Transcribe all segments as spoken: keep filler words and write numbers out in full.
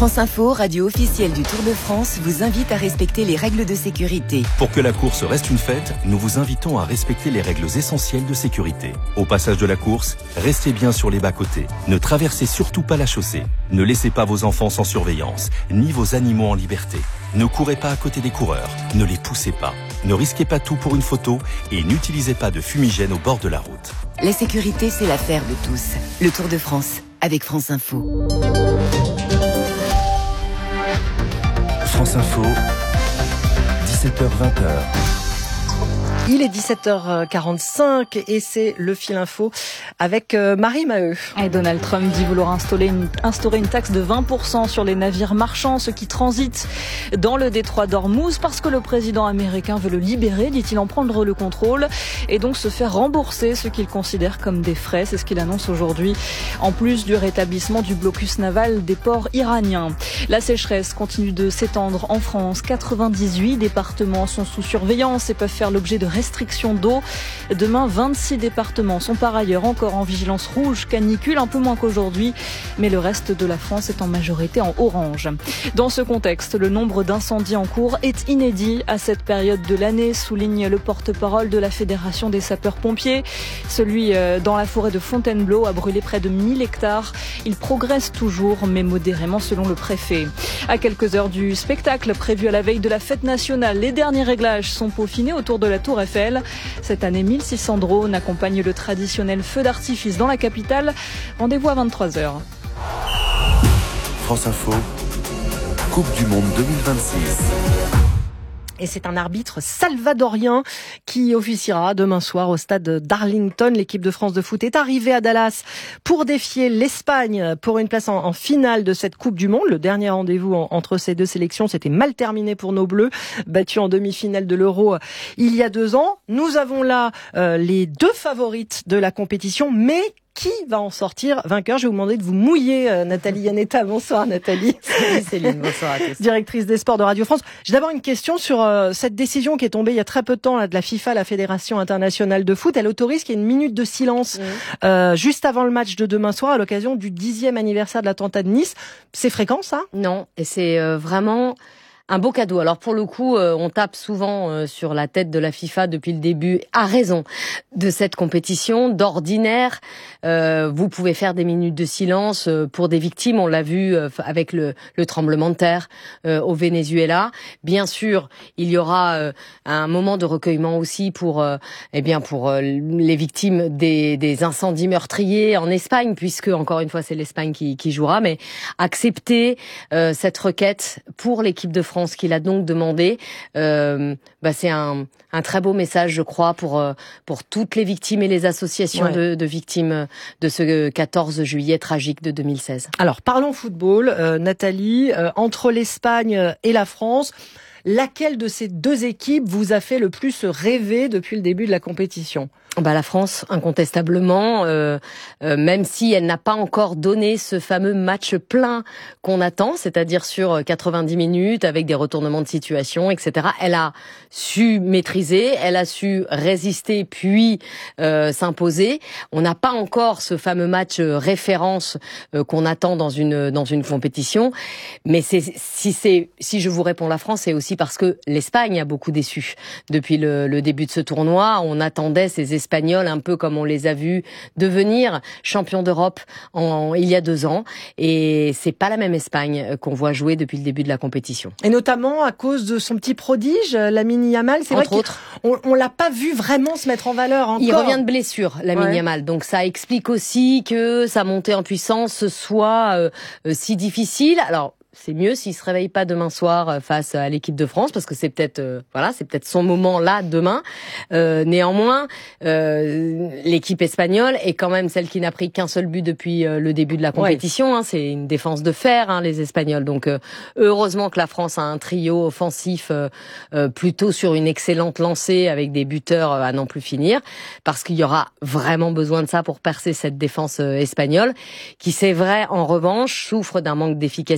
France Info, radio officielle du Tour de France, vous invite à respecter les règles de sécurité. Pour que la course reste une fête, nous vous invitons à respecter les règles essentielles de sécurité. Au passage de la course, restez bien sur les bas-côtés. Ne traversez surtout pas la chaussée. Ne laissez pas vos enfants sans surveillance, ni vos animaux en liberté. Ne courez pas à côté des coureurs. Ne les poussez pas. Ne risquez pas tout pour une photo et n'utilisez pas de fumigène au bord de la route. La sécurité, c'est l'affaire de tous. Le Tour de France, avec France Info. France Info, dix-sept heures vingt. Il est dix-sept heures quarante-cinq et c'est le fil info avec Marie Maheu. Et Donald Trump dit vouloir instaurer une, instaurer une taxe de vingt pour cent sur les navires marchands, ceux qui transitent dans le détroit d'Ormuz, parce que le président américain veut le libérer, dit-il, en prendre le contrôle et donc se faire rembourser ce qu'il considère comme des frais. C'est ce qu'il annonce aujourd'hui, en plus du rétablissement du blocus naval des ports iraniens. La sécheresse continue de s'étendre en France. quatre-vingt-dix-huit départements sont sous surveillance et peuvent faire l'objet de restrictions d'eau. Demain, vingt-six départements sont par ailleurs encore en vigilance rouge, canicule, un peu moins qu'aujourd'hui, mais le reste de la France est en majorité en orange. Dans ce contexte, le nombre d'incendies en cours est inédit à cette période de l'année, souligne le porte-parole de la Fédération des sapeurs-pompiers. Celui dans la forêt de Fontainebleau a brûlé près de mille hectares. Il progresse toujours, mais modérément selon le préfet. À quelques heures du spectacle prévu à la veille de la fête nationale, les derniers réglages sont peaufinés autour de la Tour Eiffel. Cette année, mille six cents drones accompagnent le traditionnel feu d'artifice dans la capitale. Rendez-vous à vingt-trois heures. France Info, Coupe du Monde deux mille vingt-six. Et c'est un arbitre salvadorien qui officiera demain soir au stade d'Arlington. L'équipe de France de foot est arrivée à Dallas pour défier l'Espagne pour une place en, en finale de cette Coupe du Monde. Le dernier rendez-vous en, entre ces deux sélections, c'était mal terminé pour nos Bleus, battus en demi-finale de l'Euro il y a deux ans. Nous avons là euh, les deux favorites de la compétition, mais qui va en sortir vainqueur? Je vais vous demander de vous mouiller, euh, Nathalie Yanetta. Bonsoir, Nathalie. Salut Céline, bonsoir à tous. Directrice des sports de Radio France. J'ai d'abord une question sur euh, cette décision qui est tombée il y a très peu de temps là, de la FIFA, la Fédération internationale de foot. Elle autorise qu'il y ait une minute de silence mmh. euh, juste avant le match de demain soir à l'occasion du dixième anniversaire de l'attentat de Nice. C'est fréquent, ça? Non, et c'est euh, vraiment un beau cadeau. Alors pour le coup, euh, on tape souvent euh, sur la tête de la FIFA depuis le début, à raison, de cette compétition. D'ordinaire, euh, vous pouvez faire des minutes de silence euh, pour des victimes. On l'a vu euh, avec le, le tremblement de terre euh, au Venezuela. Bien sûr, il y aura euh, un moment de recueillement aussi pour, euh, eh bien, pour euh, les victimes des, des incendies meurtriers en Espagne, puisque encore une fois, c'est l'Espagne qui, qui jouera. Mais accepter euh, cette requête pour l'équipe de France, qu'il a donc demandé, euh, bah c'est un, un très beau message, je crois, pour euh, pour toutes les victimes et les associations ouais. de, de victimes de ce quatorze juillet tragique de deux mille seize. Alors parlons football, euh, Nathalie, euh, entre l'Espagne et la France, laquelle de ces deux équipes vous a fait le plus rêver depuis le début de la compétition? Bah la France, incontestablement, euh, euh, même si elle n'a pas encore donné ce fameux match plein qu'on attend, c'est-à-dire sur quatre-vingt-dix minutes avec des retournements de situation, et cetera. Elle a su maîtriser, elle a su résister puis euh, s'imposer. On n'a pas encore ce fameux match référence euh, qu'on attend dans une dans une compétition, mais c'est si c'est si je vous réponds la France, c'est aussi parce que l'Espagne a beaucoup déçu depuis le, le début de ce tournoi. On attendait ces Espagnols, un peu comme on les a vus devenir champions d'Europe en, il y a deux ans. Et c'est pas la même Espagne qu'on voit jouer depuis le début de la compétition. Et notamment à cause de son petit prodige, Lamine Yamal. C'est vrai qu'on on l'a pas vu vraiment se mettre en valeur encore. Il revient de blessure, Lamine ouais. Yamal. Donc ça explique aussi que sa montée en puissance soit euh, euh, si difficile. Alors, c'est mieux s'il se réveille pas demain soir face à l'équipe de France, parce que c'est peut-être euh, voilà, c'est peut-être son moment là demain. Euh, néanmoins, euh, l'équipe espagnole est quand même celle qui n'a pris qu'un seul but depuis euh, le début de la compétition. Ouais. Hein, c'est une défense de fer, hein, les Espagnols. Donc euh, heureusement que la France a un trio offensif euh, euh, plutôt sur une excellente lancée avec des buteurs euh, à n'en plus finir, parce qu'il y aura vraiment besoin de ça pour percer cette défense euh, espagnole, qui c'est vrai en revanche souffre d'un manque d'efficacité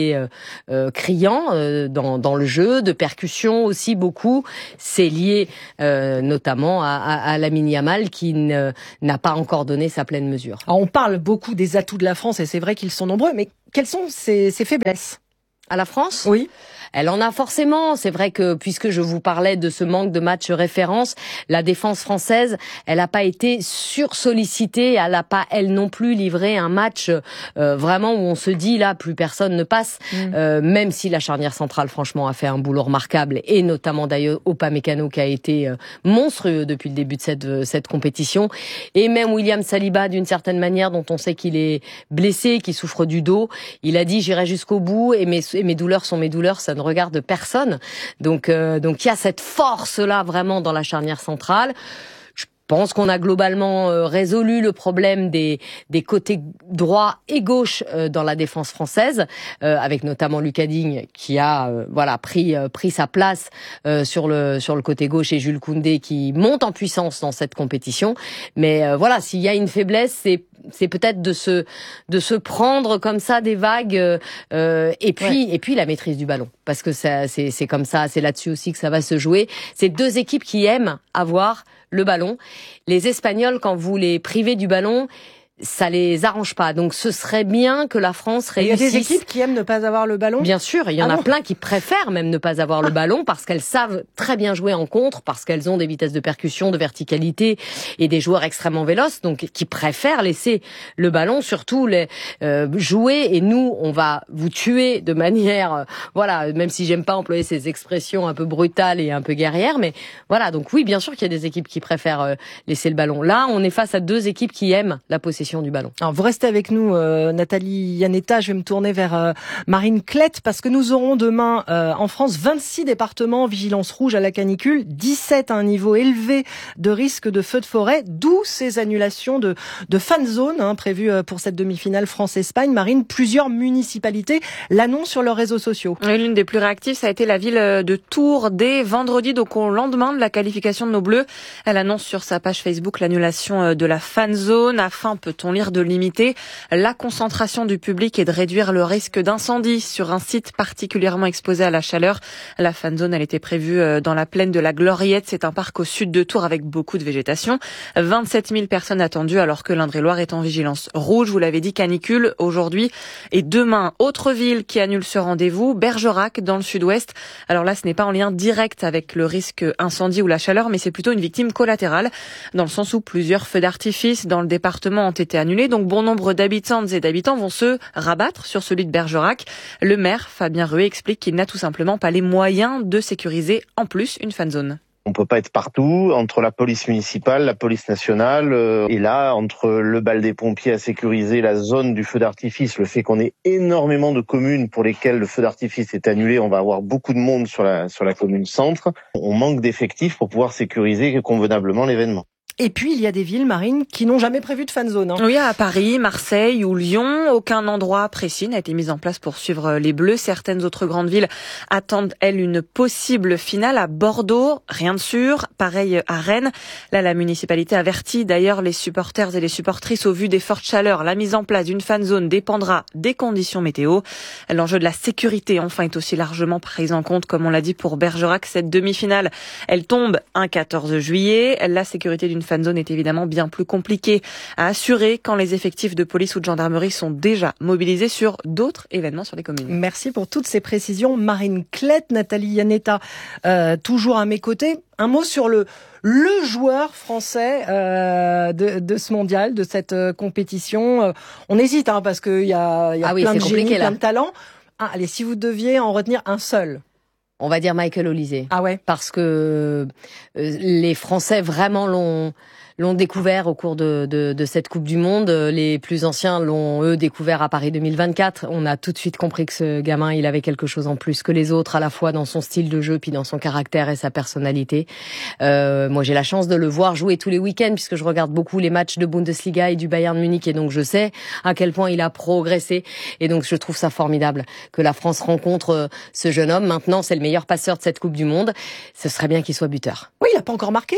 été euh, euh, criant euh, dans, dans le jeu, de percussion aussi beaucoup. C'est lié euh, notamment à, à, à Lamine Yamal qui ne, n'a pas encore donné sa pleine mesure. Alors on parle beaucoup des atouts de la France et c'est vrai qu'ils sont nombreux, mais quelles sont ses, ses faiblesses ? À la France ? Oui. Elle en a forcément. C'est vrai que puisque je vous parlais de ce manque de match référence, la défense française, elle n'a pas été sursollicitée. Elle n'a pas, elle non plus, livré un match euh, vraiment où on se dit là, plus personne ne passe. Mmh. Euh, même si la charnière centrale, franchement, a fait un boulot remarquable et notamment d'ailleurs Upamecano qui a été euh, monstrueux depuis le début de cette euh, cette compétition. Et même William Saliba, d'une certaine manière, dont on sait qu'il est blessé, qu'il souffre du dos. Il a dit j'irai jusqu'au bout et mes et mes douleurs sont mes douleurs. Ça ne regarde personne. Donc, euh, donc il y a cette force-là vraiment dans la charnière centrale. Je pense qu'on a globalement euh, résolu le problème des, des côtés droit et gauche euh, dans la défense française, euh, avec notamment Lucas Digne qui a euh, voilà pris euh, pris sa place euh, sur le sur le côté gauche et Jules Koundé qui monte en puissance dans cette compétition. Mais euh, voilà, s'il y a une faiblesse, c'est c'est peut-être de se de se prendre comme ça des vagues euh, et puis ouais. et puis la maîtrise du ballon parce que ça c'est c'est comme ça, c'est là-dessus aussi que ça va se jouer. C'est deux équipes qui aiment avoir le ballon. Les Espagnols, quand vous les privez du ballon, ça les arrange pas. Donc ce serait bien que la France réussisse. Il y a des équipes qui aiment ne pas avoir le ballon ? Bien sûr, il y en ah a bon plein qui préfèrent même ne pas avoir le ballon parce qu'elles savent très bien jouer en contre, parce qu'elles ont des vitesses de percussion, de verticalité et des joueurs extrêmement véloces, donc qui préfèrent laisser le ballon, surtout les euh, jouer. Et nous, on va vous tuer de manière, euh, voilà, même si j'aime pas employer ces expressions un peu brutales et un peu guerrières, mais voilà. Donc oui, bien sûr qu'il y a des équipes qui préfèrent euh, laisser le ballon. Là, on est face à deux équipes qui aiment la possession du ballon. Alors, vous restez avec nous, euh, Nathalie Yanetta. Je vais me tourner vers euh, Marine Klett parce que nous aurons demain euh, en France vingt-six départements en vigilance rouge à la canicule, dix-sept à un niveau élevé de risque de feux de forêt, d'où ces annulations de, de fan zone hein, prévues pour cette demi-finale France-Espagne. Marine, plusieurs municipalités l'annoncent sur leurs réseaux sociaux. Et l'une des plus réactives, ça a été la ville de Tours dès vendredi, donc au lendemain de la qualification de nos Bleus. Elle annonce sur sa page Facebook l'annulation de la fan zone afin, peut on lire, de limiter la concentration du public et de réduire le risque d'incendie sur un site particulièrement exposé à la chaleur. La fan zone, elle était prévue dans la plaine de la Gloriette. C'est un parc au sud de Tours avec beaucoup de végétation. vingt-sept mille personnes attendues alors que l'Indre-et-Loire est en vigilance rouge. Vous l'avez dit, canicule aujourd'hui et demain. Autre ville qui annule ce rendez-vous, Bergerac dans le sud-ouest. Alors là, ce n'est pas en lien direct avec le risque incendie ou la chaleur, mais c'est plutôt une victime collatérale dans le sens où plusieurs feux d'artifice dans le département ont été annulés, donc bon nombre d'habitantes et d'habitants vont se rabattre sur celui de Bergerac. Le maire, Fabien Ruet, explique qu'il n'a tout simplement pas les moyens de sécuriser en plus une fan zone. On peut pas être partout, entre la police municipale, la police nationale, euh, et là, entre le bal des pompiers à sécuriser, la zone du feu d'artifice, le fait qu'on ait énormément de communes pour lesquelles le feu d'artifice est annulé, on va avoir beaucoup de monde sur la, sur la commune centre. On manque d'effectifs pour pouvoir sécuriser convenablement l'événement. Et puis, il y a des villes, Marine, qui n'ont jamais prévu de fan zone. Hein. Oui, à Paris, Marseille ou Lyon, aucun endroit précis n'a été mis en place pour suivre les Bleus. Certaines autres grandes villes attendent, elles, une possible finale. À Bordeaux, rien de sûr. Pareil à Rennes. Là, la municipalité avertit d'ailleurs les supporters et les supportrices au vu des fortes chaleurs. La mise en place d'une fan zone dépendra des conditions météo. L'enjeu de la sécurité, enfin, est aussi largement pris en compte, comme on l'a dit pour Bergerac. Cette demi-finale, elle tombe un quatorze juillet. La sécurité d'une fan zone est évidemment bien plus compliquée à assurer quand les effectifs de police ou de gendarmerie sont déjà mobilisés sur d'autres événements sur les communes. Merci pour toutes ces précisions. Marine Klett, Nathalie Yanetta, euh, toujours à mes côtés. Un mot sur le le joueur français euh, de, de ce mondial, de cette euh, compétition. Euh, on hésite hein, parce qu'il y a, y a ah oui, plein de génies, là. plein de talents. Ah, allez, si vous deviez en retenir un seul. On va dire Michael Olise. Ah ouais. Parce que euh, les Français vraiment l'ont l'ont découvert au cours de, de, de cette Coupe du Monde. Les plus anciens l'ont, eux, découvert à Paris deux mille vingt-quatre. On a tout de suite compris que ce gamin, il avait quelque chose en plus que les autres, à la fois dans son style de jeu, puis dans son caractère et sa personnalité. Euh, moi, j'ai la chance de le voir jouer tous les week-ends, puisque je regarde beaucoup les matchs de Bundesliga et du Bayern Munich, et donc je sais à quel point il a progressé. Et donc, je trouve ça formidable que la France rencontre ce jeune homme. Maintenant, c'est le meilleur passeur de cette Coupe du Monde. Ce serait bien qu'il soit buteur. Oui, il n'a pas encore marqué. Non.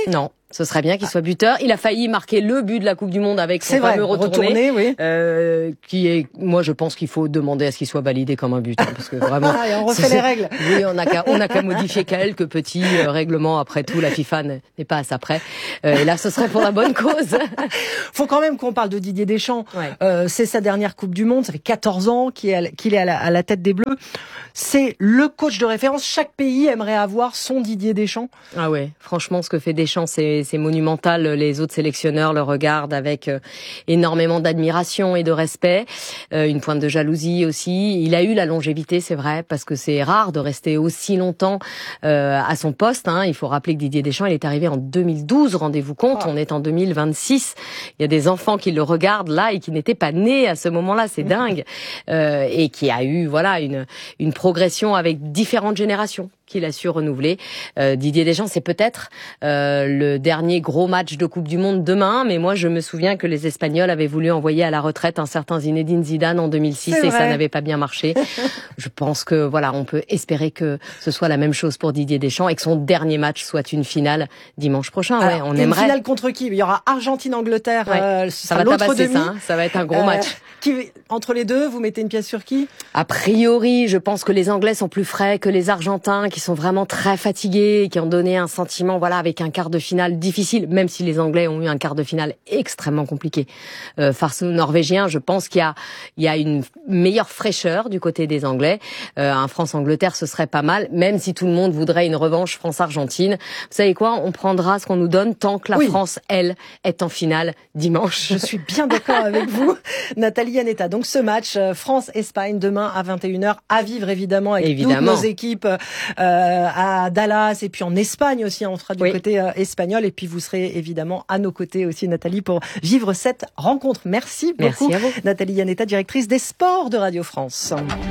Ce serait bien qu'il soit buteur. Il a failli marquer le but de la Coupe du Monde avec son fameux retourné, retourné oui. euh, qui est, moi je pense qu'il faut demander à ce qu'il soit validé comme un but, hein, parce que vraiment. Ah, et on refait les règles. Oui, on n'a qu'à, on n'a qu'à modifier quelques petits euh, règlements. Après tout, la FIFA n'est pas à ça près. Euh, et là, ce serait pour la bonne cause. Faut quand même qu'on parle de Didier Deschamps. Ouais. Euh, c'est sa dernière Coupe du Monde. Ça fait quatorze ans qu'il est, qu'il est à la, à la tête des Bleus. C'est le coach de référence. Chaque pays aimerait avoir son Didier Deschamps. Ah ouais, franchement, ce que fait Deschamps, c'est, c'est monumental. Les autres sélectionneurs le regardent avec euh, énormément d'admiration et de respect. Euh, une pointe de jalousie aussi. Il a eu la longévité, c'est vrai, parce que c'est rare de rester aussi longtemps euh, à son poste. Hein. Il faut rappeler que Didier Deschamps, il est arrivé en deux mille douze, rendez-vous compte. Oh. On est en deux mille vingt-six. Il y a des enfants qui le regardent là et qui n'étaient pas nés à ce moment-là. C'est dingue. Euh, et qui a eu, voilà, une, une progression avec différentes générations qu'il a su renouveler. Euh, Didier Deschamps, c'est peut-être euh, le dernier gros match de Coupe du Monde demain, mais moi je me souviens que les Espagnols avaient voulu envoyer à la retraite un certain Zinedine Zidane en deux mille six et ça n'avait pas bien marché. Je pense que voilà, on peut espérer que ce soit la même chose pour Didier Deschamps et que son dernier match soit une finale dimanche prochain. Alors, ouais, on une aimerait. Finale contre qui ? Il y aura Argentine-Angleterre. Ouais. Euh, ça va tabasser ça, hein. Ça va être un gros euh, match. Qui, entre les deux, vous mettez une pièce sur qui ? A priori, je pense que les Anglais sont plus frais que les Argentins, qui sont vraiment très fatigués, qui ont donné un sentiment, voilà, avec un quart de finale difficile, même si les Anglais ont eu un quart de finale extrêmement compliqué. Euh, face aux Norvégiens, je pense qu'il y a, il y a une meilleure fraîcheur du côté des Anglais. Euh, un France-Angleterre, ce serait pas mal, même si tout le monde voudrait une revanche France-Argentine. Vous savez quoi ? On prendra ce qu'on nous donne tant que la oui. France, elle, est en finale dimanche. Je suis bien d'accord avec vous, Nathalie Yanetta. Donc ce match France-Espagne demain à vingt et une heures, à vivre évidemment avec évidemment. toutes nos équipes euh, à Dallas et puis en Espagne aussi, on sera du oui. côté euh, espagnol et puis vous serez évidemment à nos côtés aussi, Nathalie, pour vivre cette rencontre. Merci beaucoup, Merci à vous. Nathalie Yanetta, directrice des sports de Radio France.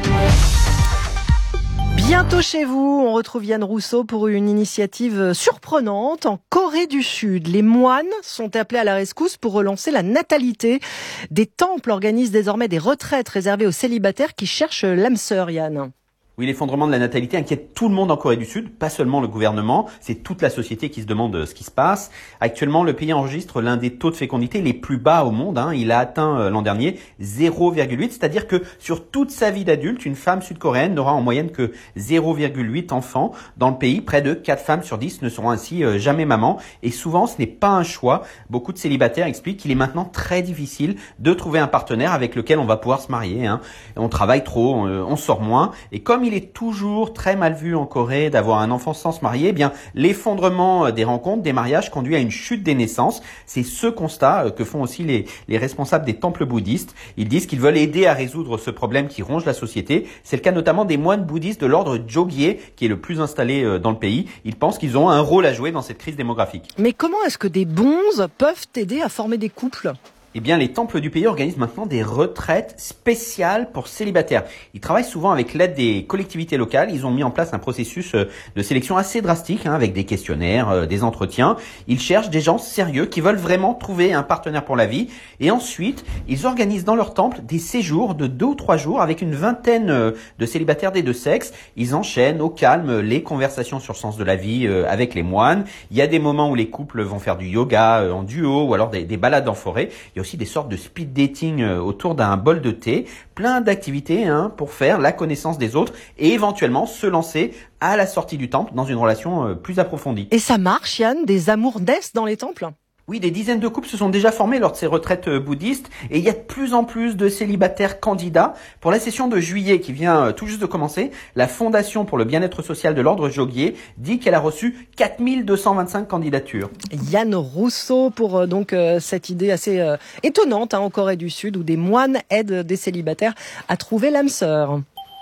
Bientôt chez vous, on retrouve Yann Rousseau pour une initiative surprenante. En Corée du Sud, les moines sont appelés à la rescousse pour relancer la natalité. Des temples organisent désormais des retraites réservées aux célibataires qui cherchent l'âme sœur, Yann. Oui, l'effondrement de la natalité inquiète tout le monde en Corée du Sud, pas seulement le gouvernement, c'est toute la société qui se demande ce qui se passe. Actuellement, le pays enregistre l'un des taux de fécondité les plus bas au monde. Hein. Il a atteint euh, l'an dernier zéro virgule huit, c'est-à-dire que sur toute sa vie d'adulte, une femme sud-coréenne n'aura en moyenne que zéro virgule huit enfants. Dans le pays, près de quatre femmes sur dix ne seront ainsi euh, jamais maman. Et souvent, ce n'est pas un choix. Beaucoup de célibataires expliquent qu'il est maintenant très difficile de trouver un partenaire avec lequel on va pouvoir se marier. Hein. On travaille trop, on, on sort moins. Et comme il est toujours très mal vu en Corée d'avoir un enfant sans se marier, eh bien l'effondrement des rencontres, des mariages conduit à une chute des naissances. C'est ce constat que font aussi les, les responsables des temples bouddhistes. Ils disent qu'ils veulent aider à résoudre ce problème qui ronge la société. C'est le cas notamment des moines bouddhistes de l'ordre Jogye, qui est le plus installé dans le pays. Ils pensent qu'ils ont un rôle à jouer dans cette crise démographique. Mais comment est-ce que des bonzes peuvent aider à former des couples ? Eh bien, les temples du pays organisent maintenant des retraites spéciales pour célibataires. Ils travaillent souvent avec l'aide des collectivités locales. Ils ont mis en place un processus de sélection assez drastique, hein, avec des questionnaires, des entretiens. Ils cherchent des gens sérieux qui veulent vraiment trouver un partenaire pour la vie. Et ensuite, ils organisent dans leur temple des séjours de deux ou trois jours avec une vingtaine de célibataires des deux sexes. Ils enchaînent au calme les conversations sur le sens de la vie avec les moines. Il y a des moments où les couples vont faire du yoga en duo ou alors des, des balades en forêt. Il y a aussi des sortes de speed dating autour d'un bol de thé, plein d'activités hein, pour faire la connaissance des autres et éventuellement se lancer à la sortie du temple dans une relation plus approfondie. Et ça marche, Yann, des amours naissent dans les temples ? Oui, des dizaines de couples se sont déjà formés lors de ces retraites bouddhistes et il y a de plus en plus de célibataires candidats. Pour la session de juillet qui vient tout juste de commencer, la Fondation pour le bien-être social de l'ordre Jogye dit qu'elle a reçu quatre mille deux cent vingt-cinq candidatures. Yann Rousseau pour euh, donc euh, cette idée assez euh, étonnante hein, en Corée du Sud où des moines aident des célibataires à trouver l'âme sœur.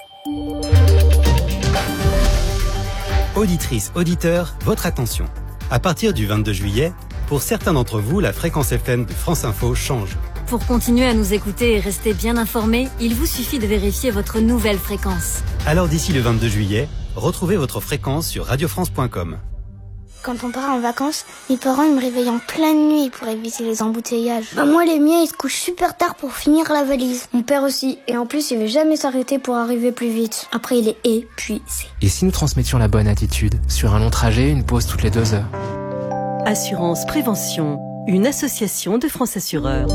Auditrices, auditeurs, votre attention. À partir du vingt-deux juillet, pour certains d'entre vous, la fréquence F M de France Info change. Pour continuer à nous écouter et rester bien informés, il vous suffit de vérifier votre nouvelle fréquence. Alors d'ici le vingt-deux juillet, retrouvez votre fréquence sur radio france point com. Quand on part en vacances, mes parents ils me réveillent en pleine nuit pour éviter les embouteillages. Bah moi les miens ils se couchent super tard pour finir la valise. Mon père aussi, et en plus il veut jamais s'arrêter pour arriver plus vite. Après il est épuisé. Et si nous transmettions la bonne attitude ? Sur un long trajet, une pause toutes les deux heures. Assurance Prévention, une association de France Assureurs.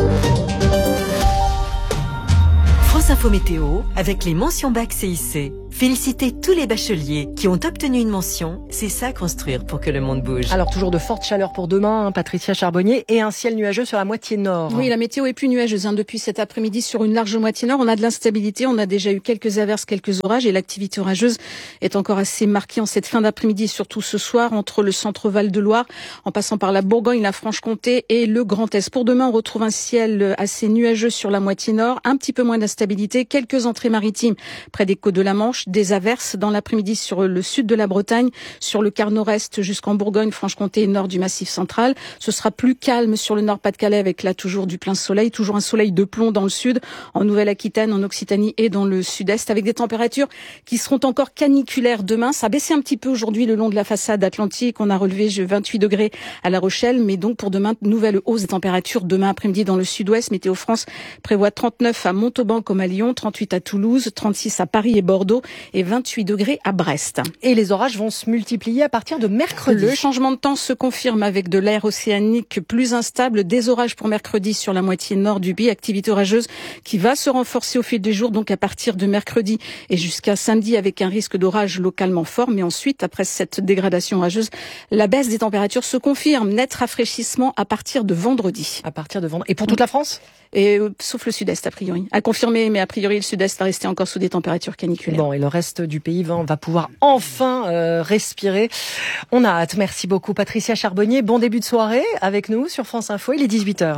France Info Météo avec les mentions bac C I C. Félicitez tous les bacheliers qui ont obtenu une mention. C'est ça construire pour que le monde bouge. Alors toujours de fortes chaleurs pour demain, hein, Patricia Charbonnier, et un ciel nuageux sur la moitié nord. Oui, la météo est plus nuageuse hein, depuis cet après-midi sur une large moitié nord. On a de l'instabilité, on a déjà eu quelques averses, quelques orages et l'activité orageuse est encore assez marquée en cette fin d'après-midi, surtout ce soir entre le centre Val-de-Loire, en passant par la Bourgogne, la Franche-Comté et le Grand Est. Pour demain, on retrouve un ciel assez nuageux sur la moitié nord, un petit peu moins d'instabilité, quelques entrées maritimes près des côtes de la Manche, des averses dans l'après-midi sur le sud de la Bretagne, sur le quart nord-est jusqu'en Bourgogne, Franche-Comté et nord du Massif central. Ce sera plus calme sur le Nord-Pas-de-Calais avec là toujours du plein soleil, toujours un soleil de plomb dans le sud, en Nouvelle-Aquitaine, en Occitanie et dans le sud-est, avec des températures qui seront encore caniculaires demain. Ça a baissé un petit peu aujourd'hui le long de la façade atlantique. On a relevé vingt-huit degrés à La Rochelle, mais donc pour demain, nouvelle hausse des températures demain après-midi dans le sud-ouest. Météo France prévoit trente-neuf à Montauban comme à Lyon, trente-huit à Toulouse, trente-six à Paris et Bordeaux et vingt-huit degrés à Brest. Et les orages vont se multiplier à partir de mercredi. Le changement de temps se confirme avec de l'air océanique plus instable, des orages pour mercredi sur la moitié nord du pays, activité orageuse qui va se renforcer au fil des jours, donc à partir de mercredi et jusqu'à samedi avec un risque d'orage localement fort. Mais ensuite, après cette dégradation orageuse, la baisse des températures se confirme, net rafraîchissement à partir de vendredi. À partir de vendredi. Et pour toute la France ? Et euh, sauf le sud-est a priori. À confirmer, mais a priori le sud-est va rester encore sous des températures caniculaires. Bon, et le reste du pays va, va pouvoir enfin euh, respirer. On a hâte. Merci beaucoup Patricia Charbonnier. Bon début de soirée avec nous sur France Info. Il est dix-huit heures.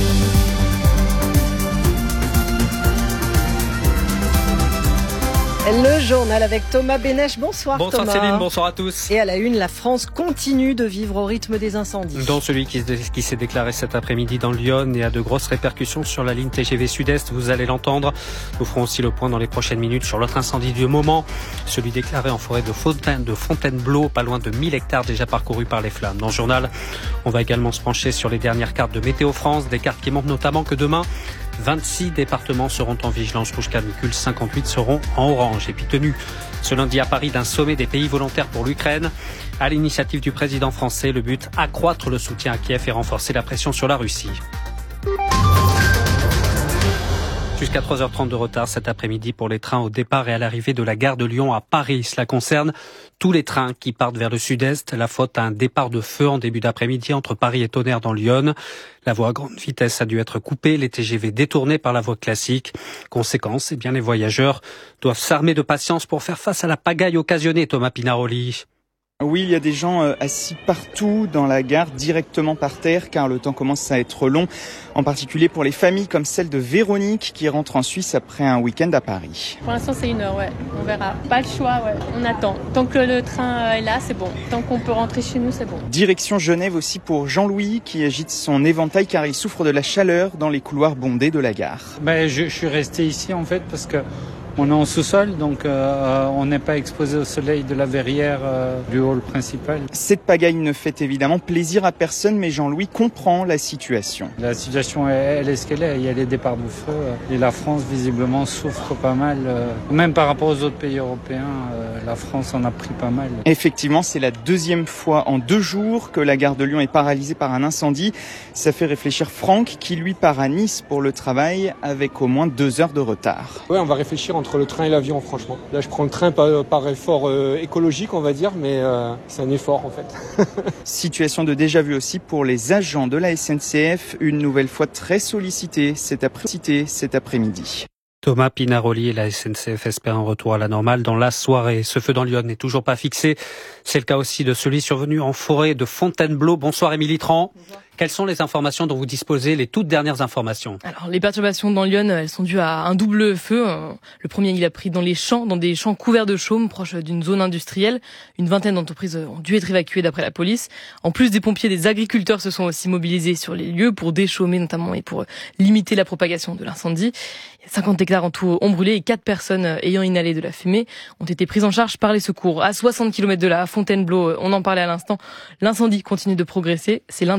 Le journal avec Thomas Bénèche. Bonsoir, bonsoir Thomas. Bonsoir Céline, bonsoir à tous. Et à la une, la France continue de vivre au rythme des incendies. Dont celui qui, qui s'est déclaré cet après-midi dans Lyon et a de grosses répercussions sur la ligne T G V Sud-Est. Vous allez l'entendre. Nous ferons aussi le point dans les prochaines minutes sur l'autre incendie du moment. Celui déclaré en forêt de, Fontaine, de Fontainebleau, pas loin de mille hectares déjà parcourus par les flammes. Dans le journal, on va également se pencher sur les dernières cartes de Météo France. Des cartes qui montrent notamment que demain, vingt-six départements seront en vigilance rouge canicule, cinquante-huit seront en orange. Et puis tenu ce lundi à Paris d'un sommet des pays volontaires pour l'Ukraine. À l'initiative du président français, le but, accroître le soutien à Kiev et renforcer la pression sur la Russie. Jusqu'à trois heures trente de retard cet après-midi pour les trains au départ et à l'arrivée de la gare de Lyon à Paris. Cela concerne tous les trains qui partent vers le sud-est. La faute à un départ de feu en début d'après-midi entre Paris et Tonnerre dans l'Yonne. La voie à grande vitesse a dû être coupée, les T G V détournés par la voie classique. Conséquence, eh bien, les voyageurs doivent s'armer de patience pour faire face à la pagaille occasionnée, Thomas Pinaroli. Oui, il y a des gens assis partout dans la gare, directement par terre, car le temps commence à être long, en particulier pour les familles comme celle de Véronique, qui rentre en Suisse après un week-end à Paris. Pour l'instant, c'est une heure, ouais. On verra. Pas le choix, ouais. On attend. Tant que le train est là, c'est bon. Tant qu'on peut rentrer chez nous, c'est bon. Direction Genève aussi pour Jean-Louis, qui agite son éventail, car il souffre de la chaleur dans les couloirs bondés de la gare. Ben, je, je suis resté ici, en fait, parce que on est en sous-sol, donc euh, on n'est pas exposé au soleil de la verrière euh, du hall principal. Cette pagaille ne fait évidemment plaisir à personne, mais Jean-Louis comprend la situation. La situation, elle est ce qu'elle est. Il y a les départs de feu et la France, visiblement, souffre pas mal. Euh, même par rapport aux autres pays européens, euh, la France en a pris pas mal. Effectivement, c'est la deuxième fois en deux jours que la gare de Lyon est paralysée par un incendie. Ça fait réfléchir Franck, qui lui part à Nice pour le travail avec au moins deux heures de retard. Ouais, on va réfléchir entre le train et l'avion, franchement. Là, je prends le train par, par effort euh, écologique, on va dire, mais euh, c'est un effort, en fait. Situation de déjà-vu aussi pour les agents de la S N C F, une nouvelle fois très sollicités cet après- cet après-midi. Thomas Pinaroli et la S N C F espèrent un retour à la normale dans la soirée. Ce feu dans Lyon n'est toujours pas fixé. C'est le cas aussi de celui survenu en forêt de Fontainebleau. Bonsoir Émilie Tran. Bonsoir. Quelles sont les informations dont vous disposez, les toutes dernières informations? Alors, les perturbations dans Lyon, elles sont dues à un double feu. Le premier, il a pris dans les champs, dans des champs couverts de chaume, proches d'une zone industrielle. Une vingtaine d'entreprises ont dû être évacuées d'après la police. En plus des pompiers, des agriculteurs se sont aussi mobilisés sur les lieux pour déchaumer notamment et pour limiter la propagation de l'incendie. Il y a cinquante hectares en tout ont brûlé et quatre personnes ayant inhalé de la fumée ont été prises en charge par les secours. À soixante kilomètres de là, à Fontainebleau, on en parlait à l'instant, l'incendie continue de progresser. C'est l'un des trois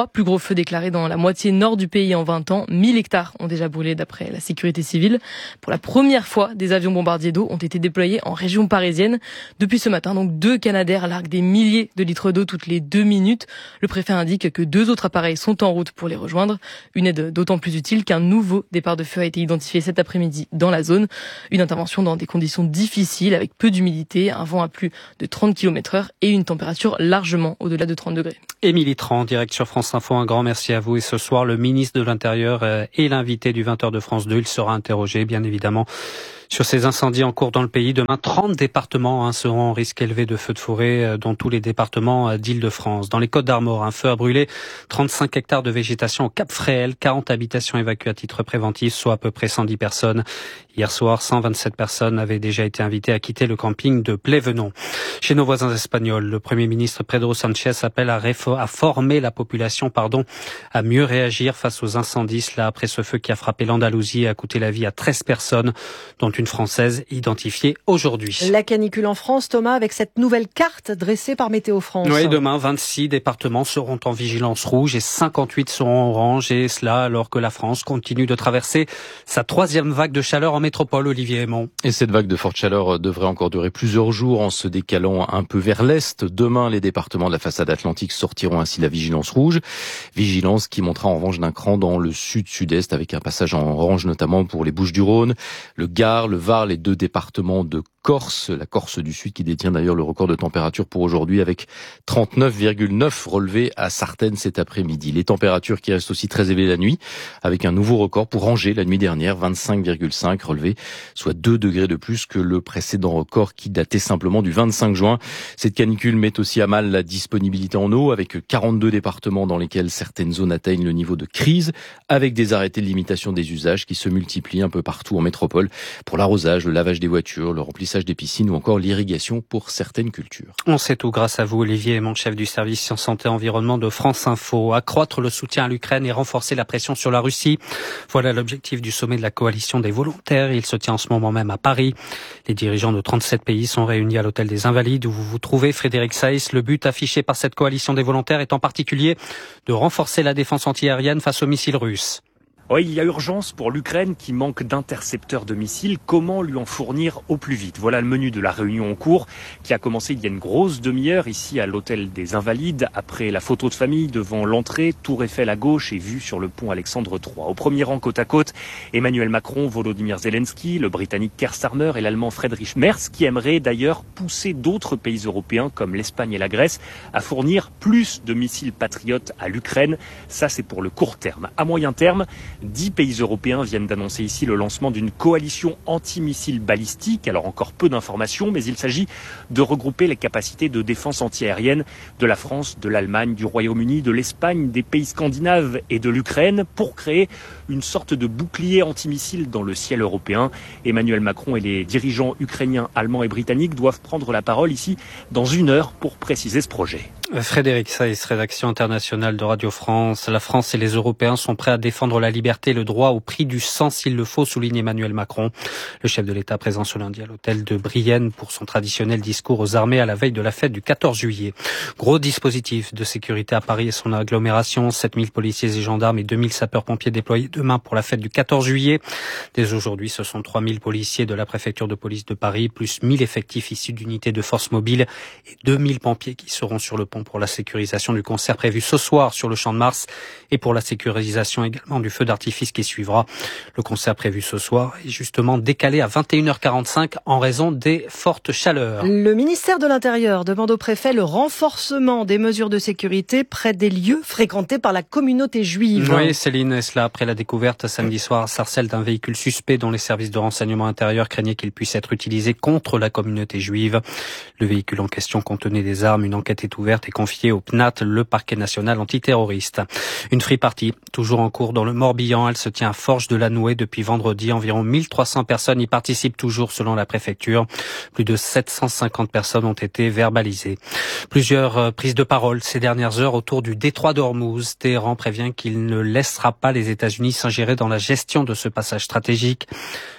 trois plus gros feux déclarés dans la moitié nord du pays en vingt ans. mille hectares ont déjà brûlé d'après la sécurité civile. Pour la première fois, des avions bombardiers d'eau ont été déployés en région parisienne. Depuis ce matin, donc deux Canadair larguent des milliers de litres d'eau toutes les deux minutes. Le préfet indique que deux autres appareils sont en route pour les rejoindre. Une aide d'autant plus utile qu'un nouveau départ de feu a été identifié cet après-midi dans la zone. Une intervention dans des conditions difficiles avec peu d'humidité, un vent à plus de trente kilomètres heure et une température largement au-delà de trente degrés. Émilie Tran, direct sur France Info, un grand merci à vous. Et ce soir, le ministre de l'Intérieur est l'invité du vingt heures de France deux. Il sera interrogé, bien évidemment, sur ces incendies en cours dans le pays. Demain, trente départements hein, seront en risque élevé de feux de forêt, euh, dont tous les départements d'Île-de-France. Dans les Côtes-d'Armor, un feu a brûlé trente-cinq hectares de végétation au Cap Fréhel, quarante habitations évacuées à titre préventif, soit à peu près cent dix personnes. Hier soir, cent vingt-sept personnes avaient déjà été invitées à quitter le camping de Plévenon. Chez nos voisins espagnols, le Premier ministre Pedro Sánchez appelle à, réfor- à former la population pardon, à mieux réagir face aux incendies. Cela après ce feu qui a frappé l'Andalousie et a coûté la vie à treize personnes, dont une Française identifiée aujourd'hui. La canicule en France, Thomas, avec cette nouvelle carte dressée par Météo France. Oui, demain, vingt-six départements seront en vigilance rouge et cinquante-huit seront orange, et cela alors que la France continue de traverser sa troisième vague de chaleur en métropole, Olivier Aymon. Et cette vague de forte chaleur devrait encore durer plusieurs jours en se décalant un peu vers l'est. Demain, les départements de la façade atlantique sortiront ainsi de la vigilance rouge. Vigilance qui montera en revanche d'un cran dans le sud-sud-est avec un passage en orange notamment pour les Bouches-du-Rhône, le Gard, le Var, les deux départements de Corse, la Corse du Sud qui détient d'ailleurs le record de température pour aujourd'hui avec trente-neuf virgule neuf relevés à Sartène cet après-midi. Les températures qui restent aussi très élevées la nuit avec un nouveau record pour Angers la nuit dernière, vingt-cinq virgule cinq relevés, soit deux degrés de plus que le précédent record qui datait simplement du vingt-cinq juin. Cette canicule met aussi à mal la disponibilité en eau avec quarante-deux départements dans lesquels certaines zones atteignent le niveau de crise avec des arrêtés de limitation des usages qui se multiplient un peu partout en métropole pour l'arrosage, le lavage des voitures, le remplissage des piscines ou encore l'irrigation pour certaines cultures. On sait tout grâce à vous, Olivier Aymon, chef du service Sciences, Santé, Environnement de France Info. Accroître le soutien à l'Ukraine et renforcer la pression sur la Russie. Voilà l'objectif du sommet de la coalition des volontaires. Il se tient en ce moment même à Paris. Les dirigeants de trente-sept pays sont réunis à l'hôtel des Invalides où vous vous trouvez, Frédéric Saïs. Le but affiché par cette coalition des volontaires est en particulier de renforcer la défense antiaérienne face aux missiles russes. Oui, il y a urgence pour l'Ukraine qui manque d'intercepteurs de missiles. Comment lui en fournir au plus vite? Voilà le menu de la réunion en cours qui a commencé il y a une grosse demi-heure ici à l'hôtel des Invalides. Après la photo de famille devant l'entrée, Tour Eiffel à gauche et vue sur le pont Alexandre trois. Au premier rang côte à côte, Emmanuel Macron, Volodymyr Zelensky, le Britannique Keir Starmer et l'Allemand Friedrich Merz qui aimeraient d'ailleurs pousser d'autres pays européens comme l'Espagne et la Grèce à fournir plus de missiles patriotes à l'Ukraine. Ça c'est pour le court terme. À moyen terme, Dix pays européens viennent d'annoncer ici le lancement d'une coalition anti-missiles balistiques. Alors encore peu d'informations, mais il s'agit de regrouper les capacités de défense antiaérienne de la France, de l'Allemagne, du Royaume-Uni, de l'Espagne, des pays scandinaves et de l'Ukraine pour créer une sorte de bouclier anti-missiles dans le ciel européen. Emmanuel Macron et les dirigeants ukrainiens, allemands et britanniques doivent prendre la parole ici dans une heure pour préciser ce projet. Frédéric Saïs, rédaction internationale de Radio France. La France et les Européens sont prêts à défendre la liberté et le droit au prix du sang s'il le faut, souligne Emmanuel Macron. Le chef de l'État présent ce lundi à l'hôtel de Brienne pour son traditionnel discours aux armées à la veille de la fête du quatorze juillet. Gros dispositif de sécurité à Paris et son agglomération. sept mille policiers et gendarmes et deux mille sapeurs-pompiers déployés demain pour la fête du quatorze juillet. Dès aujourd'hui, ce sont trois mille policiers de la préfecture de police de Paris, plus mille effectifs issus d'unités de force mobile et deux mille pompiers qui seront sur le pont pour la sécurisation du concert prévu ce soir sur le Champ de Mars et pour la sécurisation également du feu d'artifice qui suivra. Le concert prévu ce soir est justement décalé à vingt et une heures quarante-cinq en raison des fortes chaleurs. Le ministère de l'Intérieur demande au préfet le renforcement des mesures de sécurité près des lieux fréquentés par la communauté juive. Oui, Céline, est cela après la découverte samedi soir à Sarcelles d'un véhicule suspect dont les services de renseignement intérieur craignaient qu'il puisse être utilisé contre la communauté juive. Le véhicule en question contenait des armes. Une enquête est ouverte et confiée au P N A T, le parquet national antiterroriste. Une free party, toujours en cours dans le Morbihan. Elle se tient à Forges-de-la-Nouée depuis vendredi. Environ mille trois cents personnes y participent toujours selon la préfecture. Plus de sept cent cinquante personnes ont été verbalisées. Plusieurs prises de parole ces dernières heures autour du détroit d'Ormuz. Téhéran prévient qu'il ne laissera pas les États-Unis s'ingérer dans la gestion de ce passage stratégique.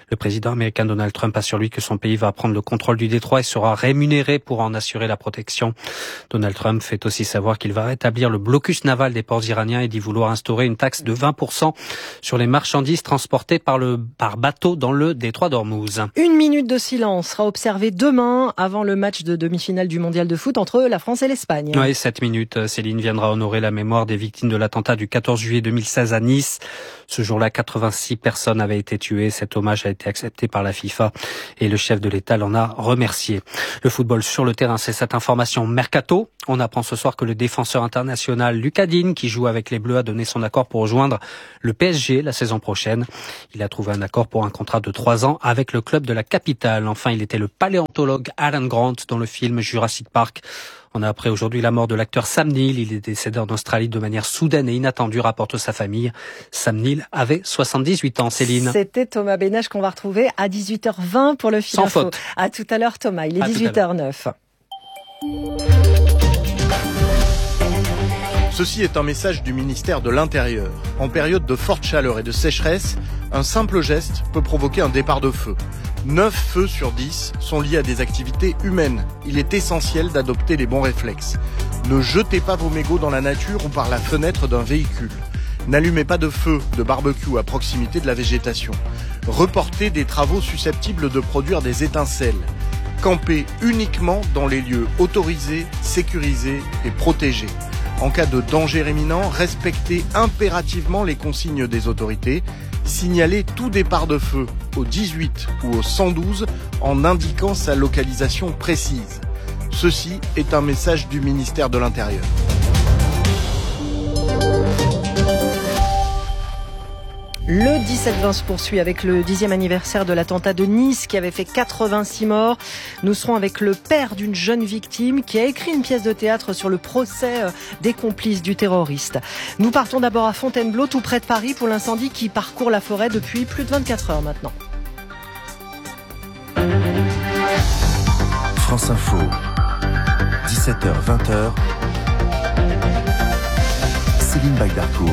Le président américain Donald Trump assure lui que son pays va prendre le contrôle du détroit et sera rémunéré pour en assurer la protection. Donald Trump fait aussi savoir qu'il va rétablir le blocus naval des ports iraniens et dit vouloir instaurer une taxe de vingt pour cent sur les marchandises transportées par le par bateau dans le détroit d'Ormuz. Une minute de silence sera observée demain avant le match de demi-finale du mondial de foot entre la France et l'Espagne. Oui, sept minutes. Céline viendra honorer la mémoire des victimes de l'attentat du quatorze juillet deux mille seize à Nice. Ce jour-là, quatre-vingt-six personnes avaient été tuées. Cet hommage a été accepté par la FIFA et le chef de l'État l'en a remercié. Le football sur le terrain, c'est cette information mercato. On apprend ce soir que le défenseur international Lucas Digne, qui joue avec les Bleus, a donné son accord pour rejoindre le P S G la saison prochaine. Il a trouvé un accord pour un contrat de trois ans avec le club de la capitale. Enfin, il était le paléontologue Alan Grant dans le film Jurassic Park. On a appris aujourd'hui la mort de l'acteur Sam Neill. Il est décédé en Australie de manière soudaine et inattendue, rapporte sa famille. Sam Neill avait soixante-dix-huit ans, Céline. C'était Thomas Bénage qu'on va retrouver à dix-huit heures vingt pour le Fil Sans Info. faute. À tout à l'heure, Thomas. Il est dix-huit heures neuf. Ceci est un message du ministère de l'Intérieur. En période de forte chaleur et de sécheresse, un simple geste peut provoquer un départ de feu. neuf feux sur dix sont liés à des activités humaines. Il est essentiel d'adopter les bons réflexes. Ne jetez pas vos mégots dans la nature ou par la fenêtre d'un véhicule. N'allumez pas de feu de barbecue à proximité de la végétation. Reportez des travaux susceptibles de produire des étincelles. Campez uniquement dans les lieux autorisés, sécurisés et protégés. En cas de danger imminent, respectez impérativement les consignes des autorités. Signalez tout départ de feu au dix-huit ou au cent douze en indiquant sa localisation précise. Ceci est un message du ministère de l'Intérieur. Le dix-sept vingt se poursuit avec le dixième anniversaire de l'attentat de Nice qui avait fait quatre-vingt-six morts. Nous serons avec le père d'une jeune victime qui a écrit une pièce de théâtre sur le procès des complices du terroriste. Nous partons d'abord à Fontainebleau, tout près de Paris, pour l'incendie qui parcourt la forêt depuis plus de vingt-quatre heures maintenant. France Info, dix-sept heures vingt. Céline Bagdarcourt.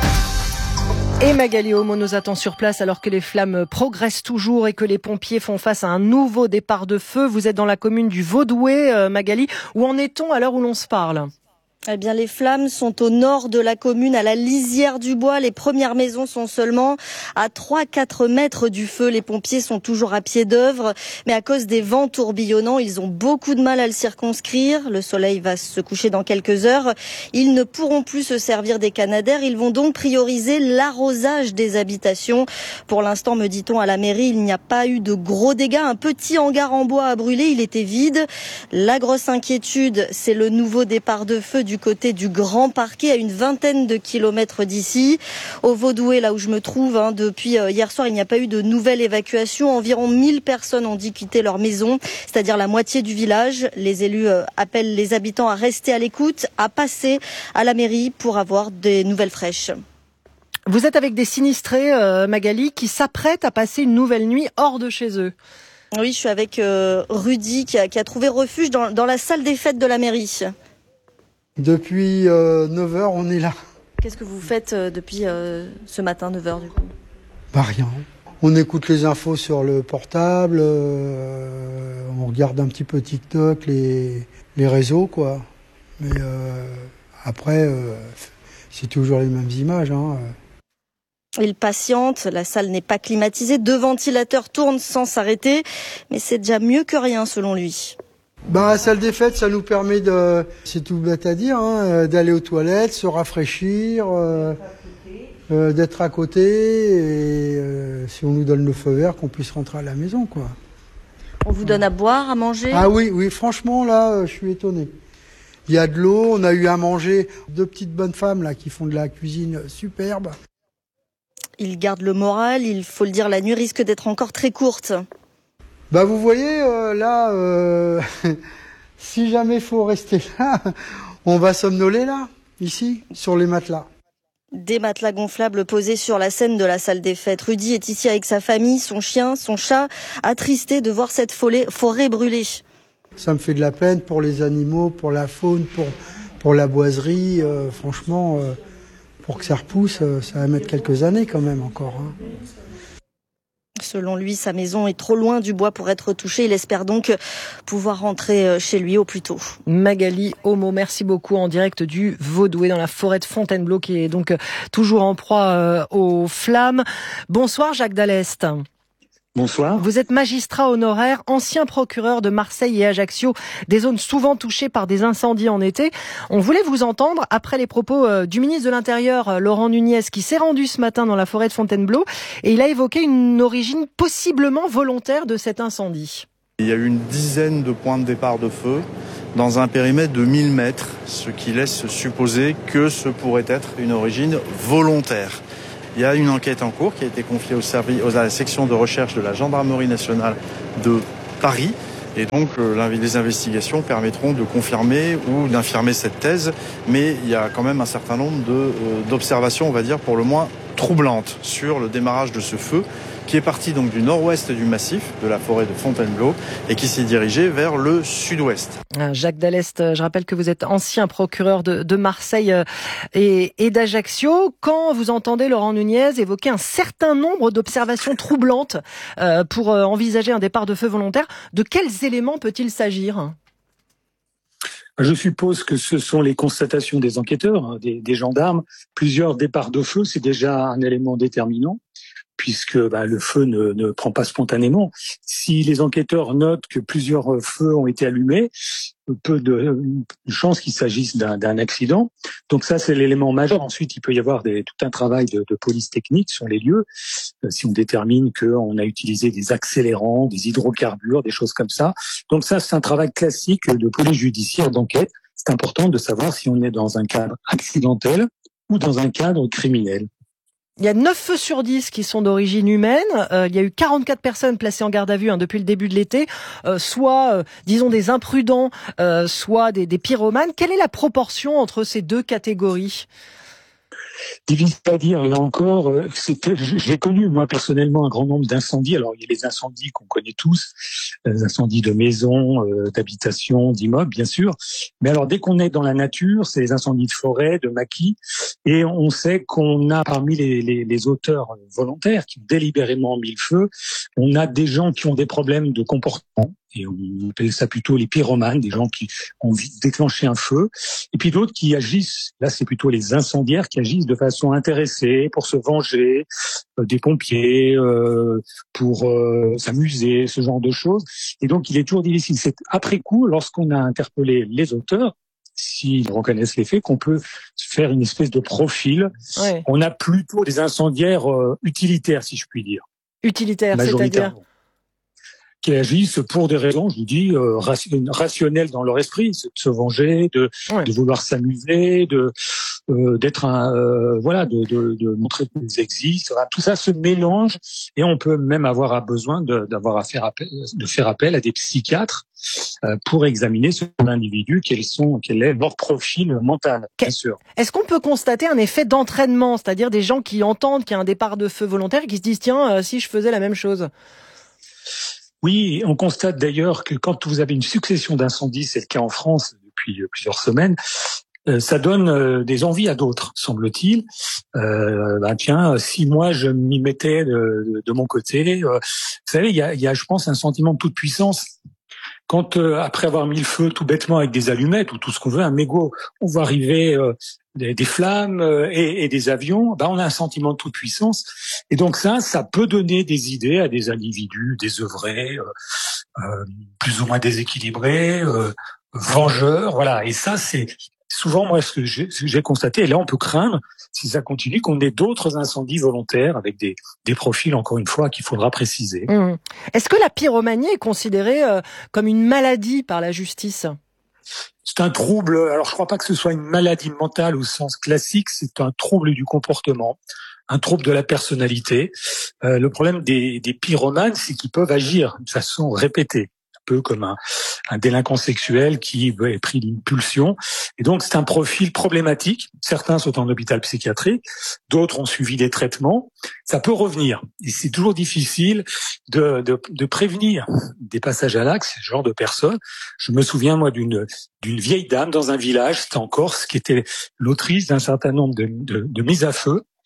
Et Magali Homo nous attend sur place alors que les flammes progressent toujours et que les pompiers font face à un nouveau départ de feu. Vous êtes dans la commune du Vaudouet, euh, Magali. Où en est-on à l'heure où l'on se parle ? Eh bien, les flammes sont au nord de la commune, à la lisière du bois. Les premières maisons sont seulement à trois à quatre mètres du feu. Les pompiers sont toujours à pied d'œuvre. Mais à cause des vents tourbillonnants, ils ont beaucoup de mal à le circonscrire. Le soleil va se coucher dans quelques heures. Ils ne pourront plus se servir des canadaires. Ils vont donc prioriser l'arrosage des habitations. Pour l'instant, me dit-on à la mairie, il n'y a pas eu de gros dégâts. Un petit hangar en bois a brûlé. Il était vide. La grosse inquiétude, c'est le nouveau départ de feu du du côté du Grand Parquet, à une vingtaine de kilomètres d'ici. Au Vaudouet, là où je me trouve, hein, depuis hier soir, il n'y a pas eu de nouvelle évacuation. Environ mille personnes ont dû quitter leur maison, c'est-à-dire la moitié du village. Les élus euh, appellent les habitants à rester à l'écoute, à passer à la mairie pour avoir des nouvelles fraîches. Vous êtes avec des sinistrés, euh, Magali, qui s'apprêtent à passer une nouvelle nuit hors de chez eux. Oui, je suis avec euh, Rudy qui a, qui a trouvé refuge dans, dans la salle des fêtes de la mairie. Depuis euh, neuf heures, on est là. Qu'est-ce que vous faites euh, depuis euh, ce matin, neuf heures du coup ? Bah rien. On écoute les infos sur le portable, euh, on regarde un petit peu TikTok, les, les réseaux, quoi. Mais euh, après, euh, c'est toujours les mêmes images, hein. Il patiente, la salle n'est pas climatisée, deux ventilateurs tournent sans s'arrêter, mais c'est déjà mieux que rien selon lui. Bah, la salle des fêtes, ça nous permet de, c'est tout bête à dire, hein, d'aller aux toilettes, se rafraîchir, euh, euh, d'être à côté, et euh, si on nous donne le feu vert, qu'on puisse rentrer à la maison, quoi. On vous donne à boire, à manger ? Ah oui, oui, franchement, là, je suis étonné. Il y a de l'eau, on a eu à manger, deux petites bonnes femmes, là, qui font de la cuisine superbe. Il garde le moral, il faut le dire, la nuit risque d'être encore très courte. Bah vous voyez, euh, là, euh, si jamais il faut rester là, on va somnoler là, ici, sur les matelas. Des matelas gonflables posés sur la scène de la salle des fêtes. Rudy est ici avec sa famille, son chien, son chat, attristé de voir cette forêt brûler. Ça me fait de la peine pour les animaux, pour la faune, pour, pour la boiserie. Euh, franchement, euh, pour que ça repousse, euh, ça va mettre quelques années quand même encore, hein. Selon lui, sa maison est trop loin du bois pour être touchée. Il espère donc pouvoir rentrer chez lui au plus tôt. Magali Homo, merci beaucoup, en direct du Vaudoué dans la forêt de Fontainebleau qui est donc toujours en proie aux flammes. Bonsoir Jacques Dallest. Bonsoir. Vous êtes magistrat honoraire, ancien procureur de Marseille et Ajaccio, des zones souvent touchées par des incendies en été. On voulait vous entendre après les propos du ministre de l'Intérieur, Laurent Nunez, qui s'est rendu ce matin dans la forêt de Fontainebleau, et il a évoqué une origine possiblement volontaire de cet incendie. Il y a eu une dizaine de points de départ de feu dans un périmètre de mille mètres, ce qui laisse supposer que ce pourrait être une origine volontaire. Il y a une enquête en cours qui a été confiée au service, à la section de recherche de la Gendarmerie nationale de Paris. Et donc, les investigations permettront de confirmer ou d'infirmer cette thèse. Mais il y a quand même un certain nombre de, d'observations, on va dire, pour le moins troublantes sur le démarrage de ce feu, qui est parti donc du nord-ouest du massif de la forêt de Fontainebleau et qui s'est dirigé vers le sud-ouest. Jacques Dallest, je rappelle que vous êtes ancien procureur de, de Marseille et, et d'Ajaccio. Quand vous entendez Laurent Nunez évoquer un certain nombre d'observations troublantes euh, pour envisager un départ de feu volontaire, de quels éléments peut-il s'agir ? Je suppose que ce sont les constatations des enquêteurs, des, des gendarmes. Plusieurs départs de feu, c'est déjà un élément déterminant, puisque bah, le feu ne, ne prend pas spontanément. Si les enquêteurs notent que plusieurs feux ont été allumés, peu de, de chances qu'il s'agisse d'un, d'un accident. Donc ça, c'est l'élément majeur. Ensuite, il peut y avoir des, tout un travail de, de police technique sur les lieux. Euh, si on détermine qu'on a utilisé des accélérants, des hydrocarbures, des choses comme ça. Donc ça, c'est un travail classique de police judiciaire d'enquête. C'est important de savoir si on est dans un cadre accidentel ou dans un cadre criminel. Il y a neuf feux sur dix qui sont d'origine humaine. Euh, il y a eu quarante-quatre personnes placées en garde à vue hein, depuis le début de l'été, euh, soit, euh, disons, des imprudents, euh, soit des, des pyromanes. Quelle est la proportion entre ces deux catégories ? Difficile à dire, là encore, c'était, j'ai connu moi personnellement un grand nombre d'incendies. Alors il y a les incendies qu'on connaît tous, les incendies de maisons, euh, d'habitations, d'immeubles bien sûr. Mais alors dès qu'on est dans la nature, c'est les incendies de forêt, de maquis, et on sait qu'on a parmi les, les, les auteurs volontaires qui ont délibérément mis le feu, on a des gens qui ont des problèmes de comportement. Et on appelle ça plutôt les pyromanes, des gens qui ont envie de déclencher un feu. Et puis d'autres qui agissent, là c'est plutôt les incendiaires qui agissent de façon intéressée, pour se venger, euh, des pompiers, euh, pour euh, s'amuser, ce genre de choses. Et donc il est toujours difficile. C'est après coup, lorsqu'on a interpellé les auteurs, s'ils reconnaissent les faits, qu'on peut faire une espèce de profil. Ouais. On a plutôt des incendiaires euh, utilitaires, si je puis dire. Utilitaires, c'est-à-dire ? Qui agissent pour des raisons, je vous dis, euh, rationnelles dans leur esprit, c'est de se venger, de, ouais. de vouloir s'amuser, de euh, d'être un, euh, voilà, de, de, de montrer qu'ils existent. Tout ça se mélange et on peut même avoir besoin de, d'avoir à faire appel, de faire appel à des psychiatres euh, pour examiner ce individu, quels sont, quel est leur profil mental, bien sûr. Est-ce qu'on peut constater un effet d'entraînement, c'est-à-dire des gens qui entendent qu'il y a un départ de feu volontaire et qui se disent tiens, euh, si je faisais la même chose? Oui, on constate d'ailleurs que quand vous avez une succession d'incendies, c'est le cas en France depuis plusieurs semaines, euh, ça donne euh, des envies à d'autres, semble-t-il. Euh, ben tiens, si moi je m'y mettais de, de mon côté, euh, vous savez, il y a, il y a, je pense, un sentiment de toute puissance. Quand euh, après avoir mis le feu tout bêtement avec des allumettes ou tout ce qu'on veut, un mégot, on va arriver euh, des, des flammes euh, et, et des avions, ben on a un sentiment de toute puissance. Et donc ça, ça peut donner des idées à des individus désœuvrés, euh, euh, plus ou moins déséquilibrés, euh, vengeurs, voilà. Et ça, c'est souvent moi ce que j'ai, ce que j'ai constaté. Et là, on peut craindre, si ça continue, qu'on ait d'autres incendies volontaires avec des, des profils, encore une fois, qu'il faudra préciser. Mmh. Est-ce que la pyromanie est considérée euh, comme une maladie par la justice ? C'est un trouble, alors je crois pas que ce soit une maladie mentale au sens classique, c'est un trouble du comportement, un trouble de la personnalité. Euh, le problème des, des pyromanes, c'est qu'ils peuvent agir de façon répétée, un peu comme un, un délinquant sexuel qui est pris d'une pulsion. Et donc c'est un profil problématique. Certains sont en hôpital psychiatrique, d'autres ont suivi des traitements. Ça peut revenir. Et c'est toujours difficile de, de, de prévenir des passages à l'acte, ce genre de personnes. Je me souviens, moi, d'une, d'une vieille dame dans un village, c'était en Corse, qui était l'autrice d'un certain nombre de, de, de mises à feu.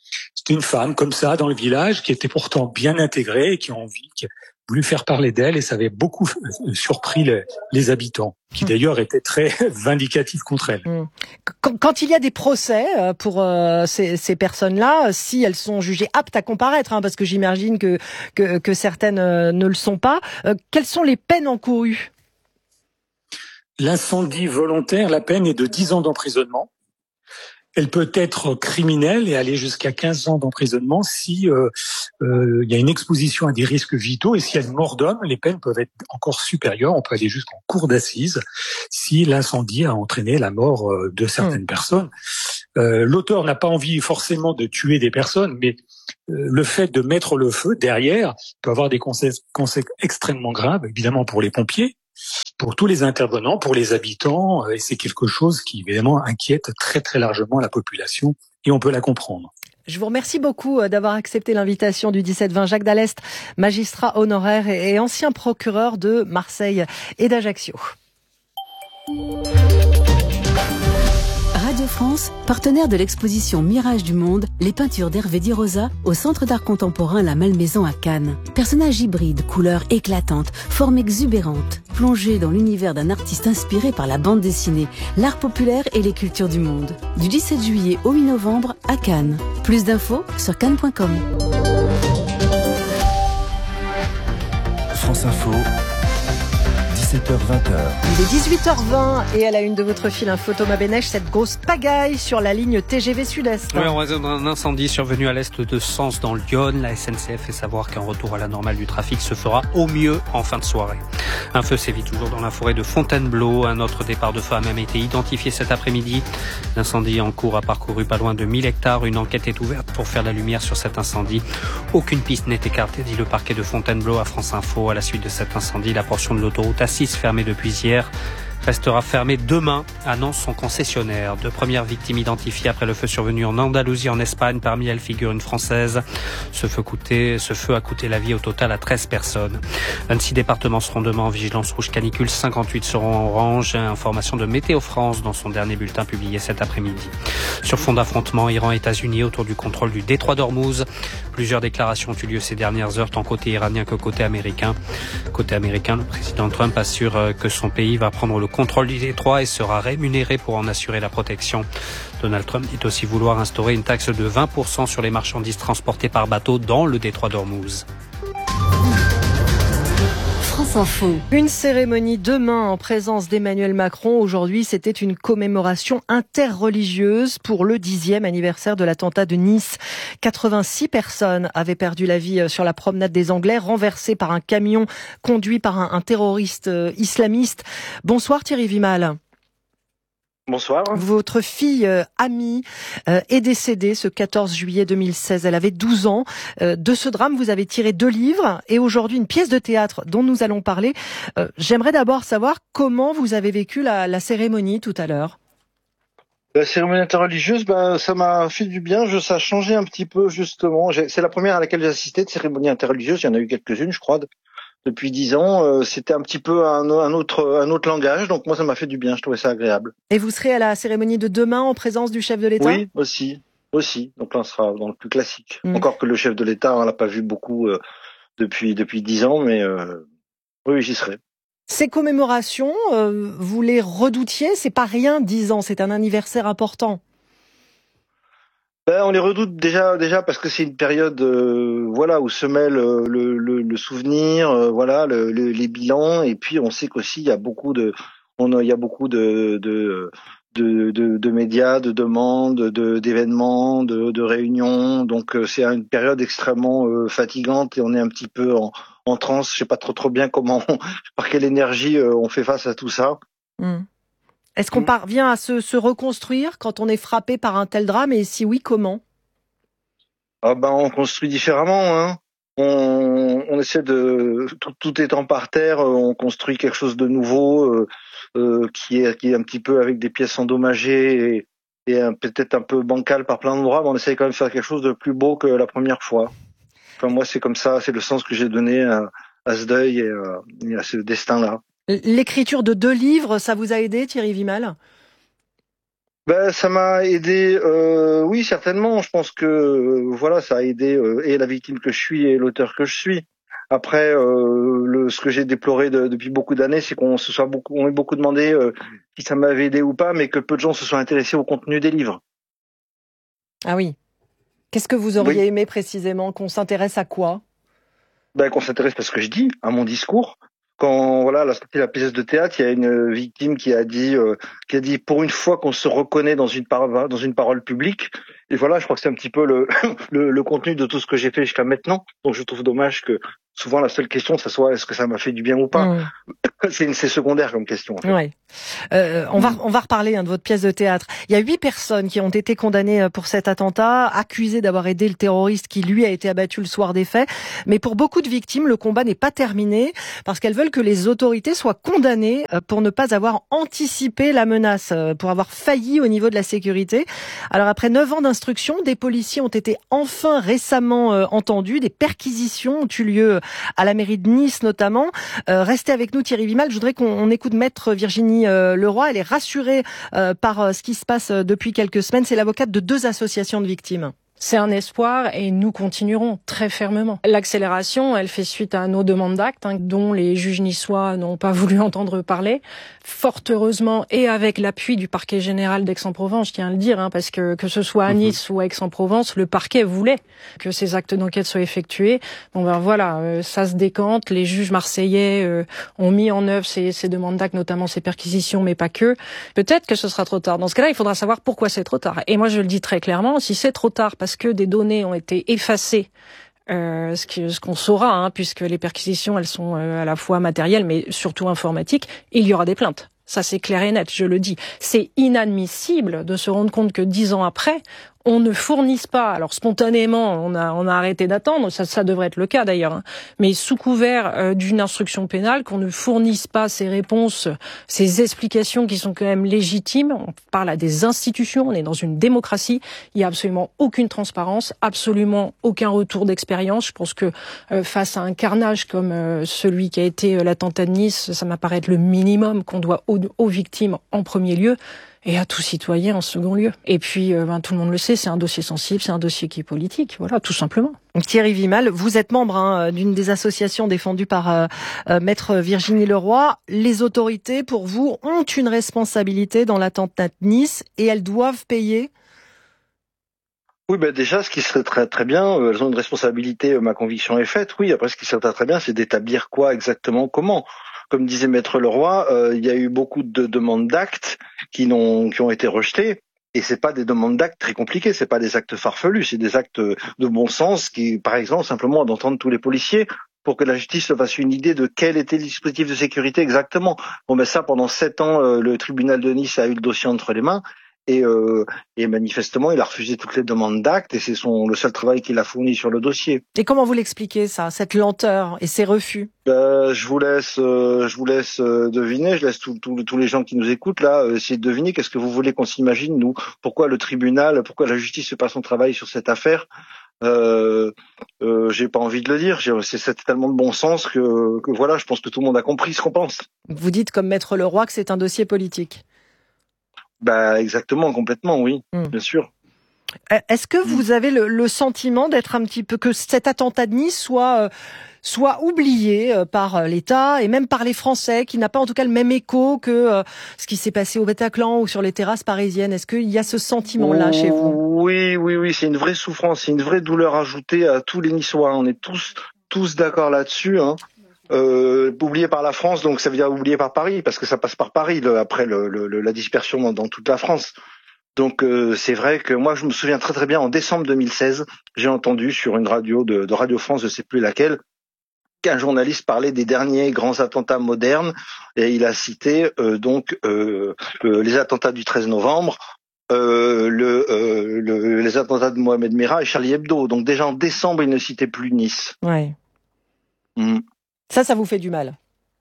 C'était une femme comme ça dans le village qui était pourtant bien intégrée et qui a envie, qui a voulu faire parler d'elle, et ça avait beaucoup surpris les, les habitants, qui d'ailleurs étaient très vindicatifs contre elle. Quand, quand il y a des procès pour euh, ces, ces personnes-là, si elles sont jugées aptes à comparaître, hein, parce que j'imagine que, que, que certaines euh, ne le sont pas, euh, quelles sont les peines encourues ? L'incendie volontaire, la peine est de dix ans d'emprisonnement. Elle peut être criminelle et aller jusqu'à quinze ans d'emprisonnement si euh, euh, il y a une exposition à des risques vitaux, et si elle mord d'homme, les peines peuvent être encore supérieures. On peut aller jusqu'en cour d'assises si l'incendie a entraîné la mort euh, de certaines mmh. personnes. Euh, l'auteur n'a pas envie forcément de tuer des personnes, mais euh, le fait de mettre le feu derrière peut avoir des conséquences extrêmement graves, évidemment pour les pompiers, pour tous les intervenants, pour les habitants, et c'est quelque chose qui évidemment inquiète très très largement la population, et on peut la comprendre. Je vous remercie beaucoup d'avoir accepté l'invitation du dix-sept vingt. Jacques Dallest, magistrat honoraire et ancien procureur de Marseille et d'Ajaccio. Radio France, partenaire de l'exposition Mirage du Monde, les peintures d'Hervé Di Rosa au Centre d'art contemporain La Malmaison à Cannes. Personnages hybrides, couleurs éclatantes, formes exubérantes, plongés dans l'univers d'un artiste inspiré par la bande dessinée, l'art populaire et les cultures du monde. Du dix-sept juillet au huit novembre à Cannes. Plus d'infos sur cannes point com. France Info. dix-sept heures vingt. Il est dix-huit heures vingt et à la une de votre fil info, Thomas Bénèche, cette grosse pagaille sur la ligne T G V Sud-Est. Oui, en raison d'un incendie survenu à l'est de Sens dans le Yonne, la S N C F fait savoir qu'un retour à la normale du trafic se fera au mieux en fin de soirée. Un feu sévit toujours dans la forêt de Fontainebleau. Un autre départ de feu a même été identifié cet après-midi. L'incendie en cours a parcouru pas loin de mille hectares. Une enquête est ouverte pour faire la lumière sur cet incendie. Aucune piste n'est écartée, dit le parquet de Fontainebleau à France Info. À la suite de cet incendie, la portion de l'autoroute A six fermée depuis hier restera fermée demain, annonce son concessionnaire. Deux premières victimes identifiées après le feu survenu en Andalousie, en Espagne. Parmi elles figure une Française. Ce feu, coûté, ce feu a coûté la vie au total à treize personnes. vingt-six départements seront demain en vigilance rouge canicule, cinquante-huit seront en orange. Information de Météo France dans son dernier bulletin publié cet après-midi. Sur fond d'affrontement Iran-États-Unis autour du contrôle du détroit d'Ormuz, plusieurs déclarations ont eu lieu ces dernières heures, tant côté iranien que côté américain. Côté américain, le président Trump assure que son pays va prendre le contrôle du détroit et sera rémunéré pour en assurer la protection. Donald Trump dit aussi vouloir instaurer une taxe de vingt pour cent sur les marchandises transportées par bateau dans le détroit d'Ormuz. France Info. Une cérémonie demain en présence d'Emmanuel Macron. Aujourd'hui, c'était une commémoration interreligieuse pour le dixième anniversaire de l'attentat de Nice. quatre-vingt-six personnes avaient perdu la vie sur la promenade des Anglais, renversées par un camion conduit par un, un terroriste islamiste. Bonsoir Thierry Vimal. Bonsoir. Votre fille euh, Amie euh, est décédée ce quatorze juillet deux mille seize. Elle avait douze ans. Euh, de ce drame, vous avez tiré deux livres et aujourd'hui une pièce de théâtre dont nous allons parler. Euh, j'aimerais d'abord savoir comment vous avez vécu la, la cérémonie tout à l'heure. La cérémonie interreligieuse, ben, ça m'a fait du bien. Je, ça a changé un petit peu justement. J'ai, c'est la première à laquelle j'ai assisté de cérémonie interreligieuse. Il y en a eu quelques-unes, je crois. Depuis dix ans, euh, c'était un petit peu un, un autre un autre langage, donc moi ça m'a fait du bien, je trouvais ça agréable. Et vous serez à la cérémonie de demain en présence du chef de l'État ? Oui, aussi, aussi. Donc là on sera dans le plus classique. Mmh. Encore que le chef de l'État, on l'a pas vu beaucoup euh, depuis depuis dix ans, mais euh, oui, j'y serai. Ces commémorations, euh, vous les redoutiez ? C'est pas rien, dix ans, c'est un anniversaire important. Ben, on les redoute déjà, déjà parce que c'est une période, euh, voilà, où se mêle euh, le, le, le souvenir, euh, voilà, le, le, les bilans, et puis on sait qu'aussi il y a beaucoup de, on a, il y a beaucoup de, de, de, de, de médias, de demandes, de, d'événements, de, de réunions, donc euh, c'est une période extrêmement euh, fatigante et on est un petit peu en, en transe. Je sais pas trop trop bien comment, on, par quelle énergie euh, on fait face à tout ça. Mmh. Est-ce qu'on parvient à se, se reconstruire quand on est frappé par un tel drame, et si oui, comment ? Ah ben, on construit différemment, hein. On, on essaie de, tout, tout étant par terre, on construit quelque chose de nouveau, euh, euh, qui est, qui est un petit peu avec des pièces endommagées et, et un, peut-être un peu bancal par plein d'endroits, mais on essaie quand même de faire quelque chose de plus beau que la première fois. Enfin, moi, c'est comme ça, c'est le sens que j'ai donné à, à ce deuil et à, et à ce destin-là. L'écriture de deux livres, ça vous a aidé, Thierry Vimal ? Ben, ça m'a aidé, euh, oui, certainement. Je pense que euh, voilà, ça a aidé euh, et la victime que je suis et l'auteur que je suis. Après, euh, le, ce que j'ai déploré de, depuis beaucoup d'années, c'est qu'on se soit beaucoup, on ait beaucoup demandé euh, si ça m'avait aidé ou pas, mais que peu de gens se soient intéressés au contenu des livres. Ah oui. Qu'est-ce que vous auriez oui. aimé précisément, qu'on s'intéresse à quoi? Ben, qu'on s'intéresse à ce que je dis, à mon discours. Quand voilà, la sortie de la pièce de théâtre, il y a une victime qui a dit, euh, qui a dit pour une fois qu'on se reconnaît dans une parole, dans une parole publique. Et voilà, je crois que c'est un petit peu le, le, le contenu de tout ce que j'ai fait jusqu'à maintenant. Donc je trouve dommage que souvent la seule question, ça soit est-ce que ça m'a fait du bien ou pas. Mmh. C'est, c'est secondaire comme question. En fait. Ouais. Euh, on va on va reparler hein, de votre pièce de théâtre. Il y a huit personnes qui ont été condamnées pour cet attentat, accusées d'avoir aidé le terroriste qui lui a été abattu le soir des faits. Mais pour beaucoup de victimes, le combat n'est pas terminé parce qu'elles veulent que les autorités soient condamnées pour ne pas avoir anticipé la menace, pour avoir failli au niveau de la sécurité. Alors après neuf ans d'instruction, des policiers ont été enfin récemment euh, entendus. Des perquisitions ont eu lieu à la mairie de Nice notamment. Euh, restez avec nous Thierry Vimal. Je voudrais qu'on on écoute maître Virginie euh, Leroy. Elle est rassurée euh, par euh, ce qui se passe euh, depuis quelques semaines. C'est l'avocate de deux associations de victimes. C'est un espoir et nous continuerons très fermement. L'accélération, elle fait suite à nos demandes d'actes, hein, dont les juges niçois n'ont pas voulu entendre parler. Fort heureusement, et avec l'appui du parquet général d'Aix-en-Provence, je tiens à le dire, hein, parce que que ce soit à Nice mmh. ou à Aix-en-Provence, le parquet voulait que ces actes d'enquête soient effectués. Bon ben voilà, euh, ça se décante. Les juges marseillais euh, ont mis en œuvre ces, ces demandes d'actes, notamment ces perquisitions, mais pas que. Peut-être que ce sera trop tard. Dans ce cas-là, il faudra savoir pourquoi c'est trop tard. Et moi, je le dis très clairement, si c'est trop tard parce que des données ont été effacées, euh, ce, qui, ce qu'on saura, hein, puisque les perquisitions, elles sont euh, à la fois matérielles, mais surtout informatiques, il y aura des plaintes. Ça, c'est clair et net, je le dis. C'est inadmissible de se rendre compte que dix ans après, on ne fournisse pas, alors spontanément, on a, on a arrêté d'attendre, ça, ça devrait être le cas d'ailleurs, hein, mais sous couvert euh, d'une instruction pénale, qu'on ne fournisse pas ces réponses, ces explications qui sont quand même légitimes. On parle à des institutions, on est dans une démocratie, il n'y a absolument aucune transparence, absolument aucun retour d'expérience. Je pense que euh, face à un carnage comme euh, celui qui a été euh, l'attentat de Nice, ça m'apparaît être le minimum qu'on doit aux, aux victimes en premier lieu, et à tout citoyen en second lieu. Et puis, euh, ben, tout le monde le sait, c'est un dossier sensible, c'est un dossier qui est politique, voilà, tout simplement. Thierry Vimal, vous êtes membre hein, d'une des associations défendues par euh, euh, maître Virginie Leroy. Les autorités, pour vous, ont une responsabilité dans l'attentat de Nice et elles doivent payer? Oui, ben déjà, ce qui serait très très bien, elles ont une responsabilité, ma conviction est faite, oui. Après, ce qui serait très très bien, c'est d'établir quoi exactement, comment. Comme disait maître Leroy, euh, il y a eu beaucoup de demandes d'actes qui n'ont qui ont été rejetées. Et c'est pas des demandes d'actes très compliquées, c'est pas des actes farfelus, c'est des actes de bon sens qui, par exemple, simplement d'entendre tous les policiers pour que la justice se fasse une idée de quel était le dispositif de sécurité exactement. Bon ben ça, pendant sept ans, euh, le tribunal de Nice a eu le dossier entre les mains. Et, euh, et manifestement, il a refusé toutes les demandes d'actes et c'est son le seul travail qu'il a fourni sur le dossier. Et comment vous l'expliquez ça, cette lenteur et ces refus? euh, Je vous laisse, euh, je vous laisse euh, deviner. Je laisse tous les gens qui nous écoutent là euh, essayer de deviner. Qu'est-ce que vous voulez qu'on s'imagine nous? Pourquoi le tribunal, pourquoi la justice fait pas son travail sur cette affaire? Euh, euh, j'ai pas envie de le dire. C'est, c'est tellement de bon sens que, que voilà, je pense que tout le monde a compris ce qu'on pense. Vous dites comme maître Leroy que c'est un dossier politique. Bah exactement, complètement, oui, mmh. bien sûr. Est-ce que vous avez le, le sentiment d'être un petit peu que cet attentat de Nice soit euh, soit oublié euh, par l'État et même par les Français, qui n'a pas en tout cas le même écho que euh, ce qui s'est passé au Bataclan ou sur les terrasses parisiennes? Est-ce qu'il y a ce sentiment-là chez vous? Oui, oui, oui, c'est une vraie souffrance, c'est une vraie douleur ajoutée à tous les Niçois. On est tous tous d'accord là-dessus, hein. Euh, oublié par la France, donc ça veut dire oublié par Paris, parce que ça passe par Paris le, après le, le, la dispersion dans, dans toute la France. Donc euh, c'est vrai que moi je me souviens très très bien, en décembre deux mille seize, j'ai entendu sur une radio de, de Radio France, je sais plus laquelle, qu'un journaliste parlait des derniers grands attentats modernes, et il a cité euh, donc euh, euh, les attentats du treize novembre, euh, le, euh, le, les attentats de Mohamed Merah et Charlie Hebdo. Donc déjà en décembre, il ne citait plus Nice. Ouais. Mmh. Ça, ça vous fait du mal?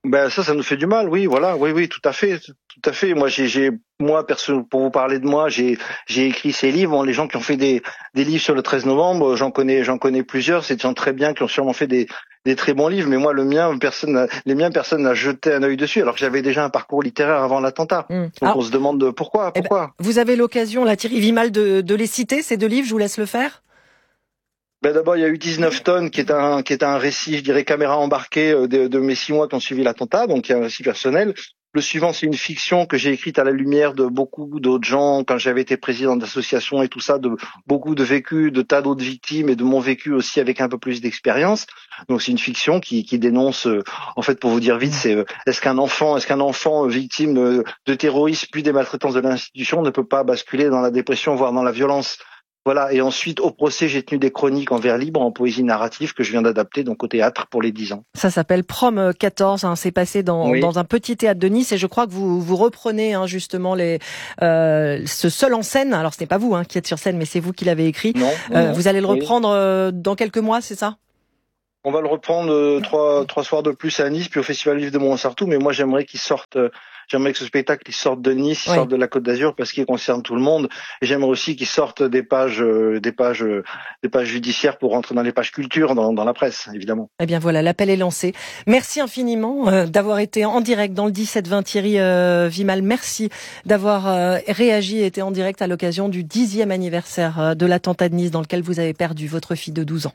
Ben ça, ça nous fait du mal, oui, voilà, oui, oui, tout à fait, tout à fait. Moi, j'ai, j'ai, moi, perso, pour vous parler de moi, j'ai, j'ai écrit ces livres. Bon, les gens qui ont fait des, des livres sur le treize novembre, j'en connais, j'en connais plusieurs. C'est des gens très bien qui ont sûrement fait des, des très bons livres. Mais moi, le mien, personne, n'a, les miens, personne n'a jeté un œil dessus, alors que j'avais déjà un parcours littéraire avant l'attentat. Mmh. Donc alors, on se demande pourquoi, pourquoi. Eh ben, vous avez l'occasion, là, Thierry Vimal, de, de les citer ces deux livres. Je vous laisse le faire. Ben d'abord, il y a eu dix-neuf tonnes, qui est un qui est un récit, je dirais, caméra embarquée de, de mes six mois qui ont suivi l'attentat, donc il y a un récit personnel. Le suivant, c'est une fiction que j'ai écrite à la lumière de beaucoup d'autres gens, quand j'avais été président d'associations et tout ça, de beaucoup de vécus, de tas d'autres victimes et de mon vécu aussi avec un peu plus d'expérience. Donc c'est une fiction qui qui dénonce, en fait, pour vous dire vite, c'est est-ce qu'un enfant, est-ce qu'un enfant victime de terrorisme puis des maltraitances de l'institution ne peut pas basculer dans la dépression, voire dans la violence? Voilà, et ensuite, au procès, j'ai tenu des chroniques en vers libre, en poésie narrative, que je viens d'adapter donc au théâtre pour les dix ans. Ça s'appelle Prom quatorze, hein, c'est passé dans, oui. dans un petit théâtre de Nice, et je crois que vous, vous reprenez hein, justement les, euh, ce seul en scène. Alors, ce n'est pas vous hein, qui êtes sur scène, mais c'est vous qui l'avez écrit. Non, euh, non, vous allez le reprendre oui. euh, dans quelques mois, c'est ça ? On va le reprendre euh, trois, trois soirs de plus à Nice, puis au Festival Livre de Montsartou, mais moi, j'aimerais qu'il sorte... Euh, J'aimerais que ce spectacle il sorte de Nice, il ouais. sorte de la Côte d'Azur parce qu'il concerne tout le monde. Et j'aimerais aussi qu'il sorte des pages, euh, des pages, euh, des pages judiciaires pour rentrer dans les pages culture, dans, dans la presse, évidemment. Eh bien voilà, l'appel est lancé. Merci infiniment euh, d'avoir été en direct dans le dix-sept vingt, Thierry euh, Vimal. Merci d'avoir euh, réagi et été en direct à l'occasion du dixième anniversaire euh, de l'attentat de Nice dans lequel vous avez perdu votre fille de douze ans.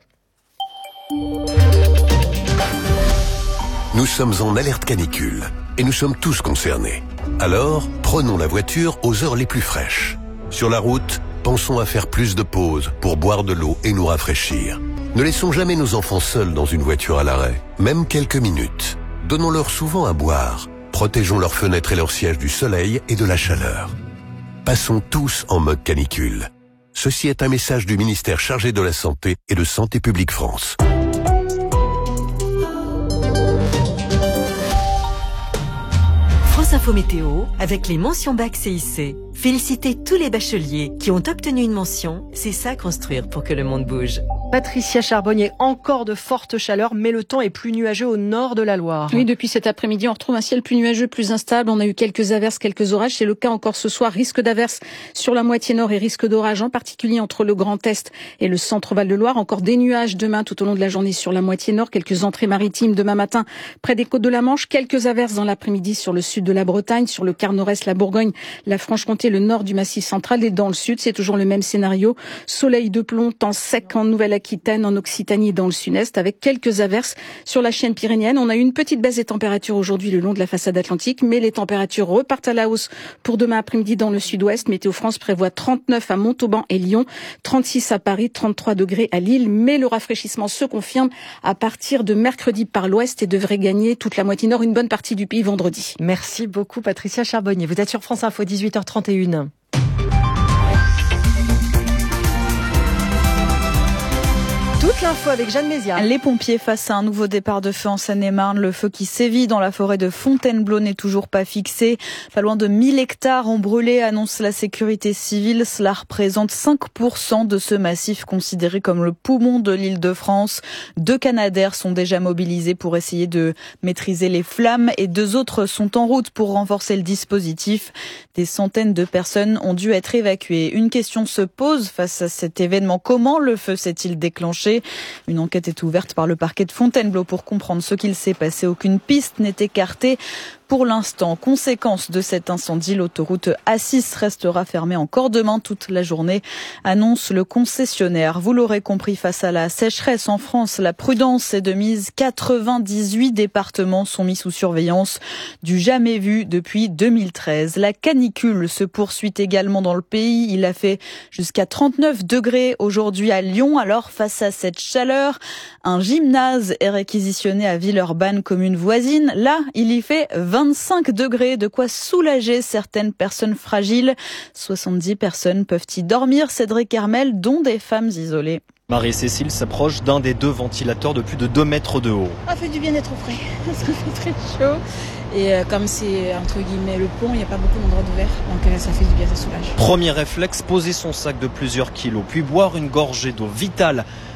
Nous sommes en alerte canicule. Et nous sommes tous concernés. Alors, prenons la voiture aux heures les plus fraîches. Sur la route, pensons à faire plus de pauses pour boire de l'eau et nous rafraîchir. Ne laissons jamais nos enfants seuls dans une voiture à l'arrêt, même quelques minutes. Donnons-leur souvent à boire. Protégeons leurs fenêtres et leurs sièges du soleil et de la chaleur. Passons tous en mode canicule. Ceci est un message du ministère chargé de la Santé et de Santé publique France. France Info Météo avec les mentions bac C I C. Félicitez tous les bacheliers qui ont obtenu une mention. C'est ça construire pour que le monde bouge. Patricia Charbonnier, encore de fortes chaleurs, mais le temps est plus nuageux au nord de la Loire. Oui, depuis cet après-midi, on retrouve un ciel plus nuageux, plus instable. On a eu quelques averses, quelques orages. C'est le cas encore ce soir. Risque d'averses sur la moitié nord et risque d'orage, en particulier entre le Grand Est et le centre Val-de-Loire. Encore des nuages demain tout au long de la journée sur la moitié nord. Quelques entrées maritimes demain matin près des côtes de la Manche. Quelques averses dans l'après-midi sur le sud de la Bretagne, sur le quart nord-est, la Bourgogne, la Franche-Comté, le nord du Massif central. Et dans le sud, c'est toujours le même scénario. Soleil de plomb, temps sec en Nouvelle-Aquitaine, en Occitanie et dans le sud-est, avec quelques averses sur la chaîne pyrénéenne. On a eu une petite baisse des températures aujourd'hui le long de la façade atlantique, mais les températures repartent à la hausse pour demain après-midi dans le sud-ouest. Météo France prévoit trente-neuf à Montauban et Lyon, trente-six à Paris, trente-trois degrés à Lille, mais le rafraîchissement se confirme à partir de mercredi par l'ouest et devrait gagner toute la moitié nord, une bonne partie du pays vendredi. Merci beaucoup Patricia Charbonnier. Vous êtes sur France Info, dix-huit heures trente et une. Toute l'info avec Jeanne Mézia. Les pompiers face à un nouveau départ de feu en Seine-et-Marne. Le feu qui sévit dans la forêt de Fontainebleau n'est toujours pas fixé. Pas loin de mille hectares ont brûlé, annonce la sécurité civile. Cela représente cinq pour cent de ce massif considéré comme le poumon de l'Île-de-France. Deux Canadair sont déjà mobilisés pour essayer de maîtriser les flammes et deux autres sont en route pour renforcer le dispositif. Des centaines de personnes ont dû être évacuées. Une question se pose face à cet événement. Comment le feu s'est-il déclenché ? Une enquête est ouverte par le parquet de Fontainebleau pour comprendre ce qu'il s'est passé. Aucune piste n'est écartée. Pour l'instant, conséquence de cet incendie, l'autoroute A six restera fermée encore demain toute la journée, annonce le concessionnaire. Vous l'aurez compris, face à la sécheresse en France, la prudence est de mise. quatre-vingt-dix-huit départements sont mis sous surveillance, du jamais vu depuis deux mille treize. La canicule se poursuit également dans le pays. Il a fait jusqu'à trente-neuf degrés aujourd'hui à Lyon. Alors, face à cette chaleur, un gymnase est réquisitionné à Villeurbanne, commune voisine. Là, il y fait vingt-cinq degrés, de quoi soulager certaines personnes fragiles. soixante-dix personnes peuvent y dormir, Cédric Hermel, dont des femmes isolées. Marie-Cécile s'approche d'un des deux ventilateurs de plus de deux mètres de haut. Ça fait du bien d'être au frais, ça fait très chaud. Et euh, comme c'est entre guillemets le pont, il n'y a pas beaucoup d'endroits d'ouvert, donc euh, ça fait du bien, ça soulage. Premier réflexe, poser son sac de plusieurs kilos, puis boire une gorgée d'eau vitale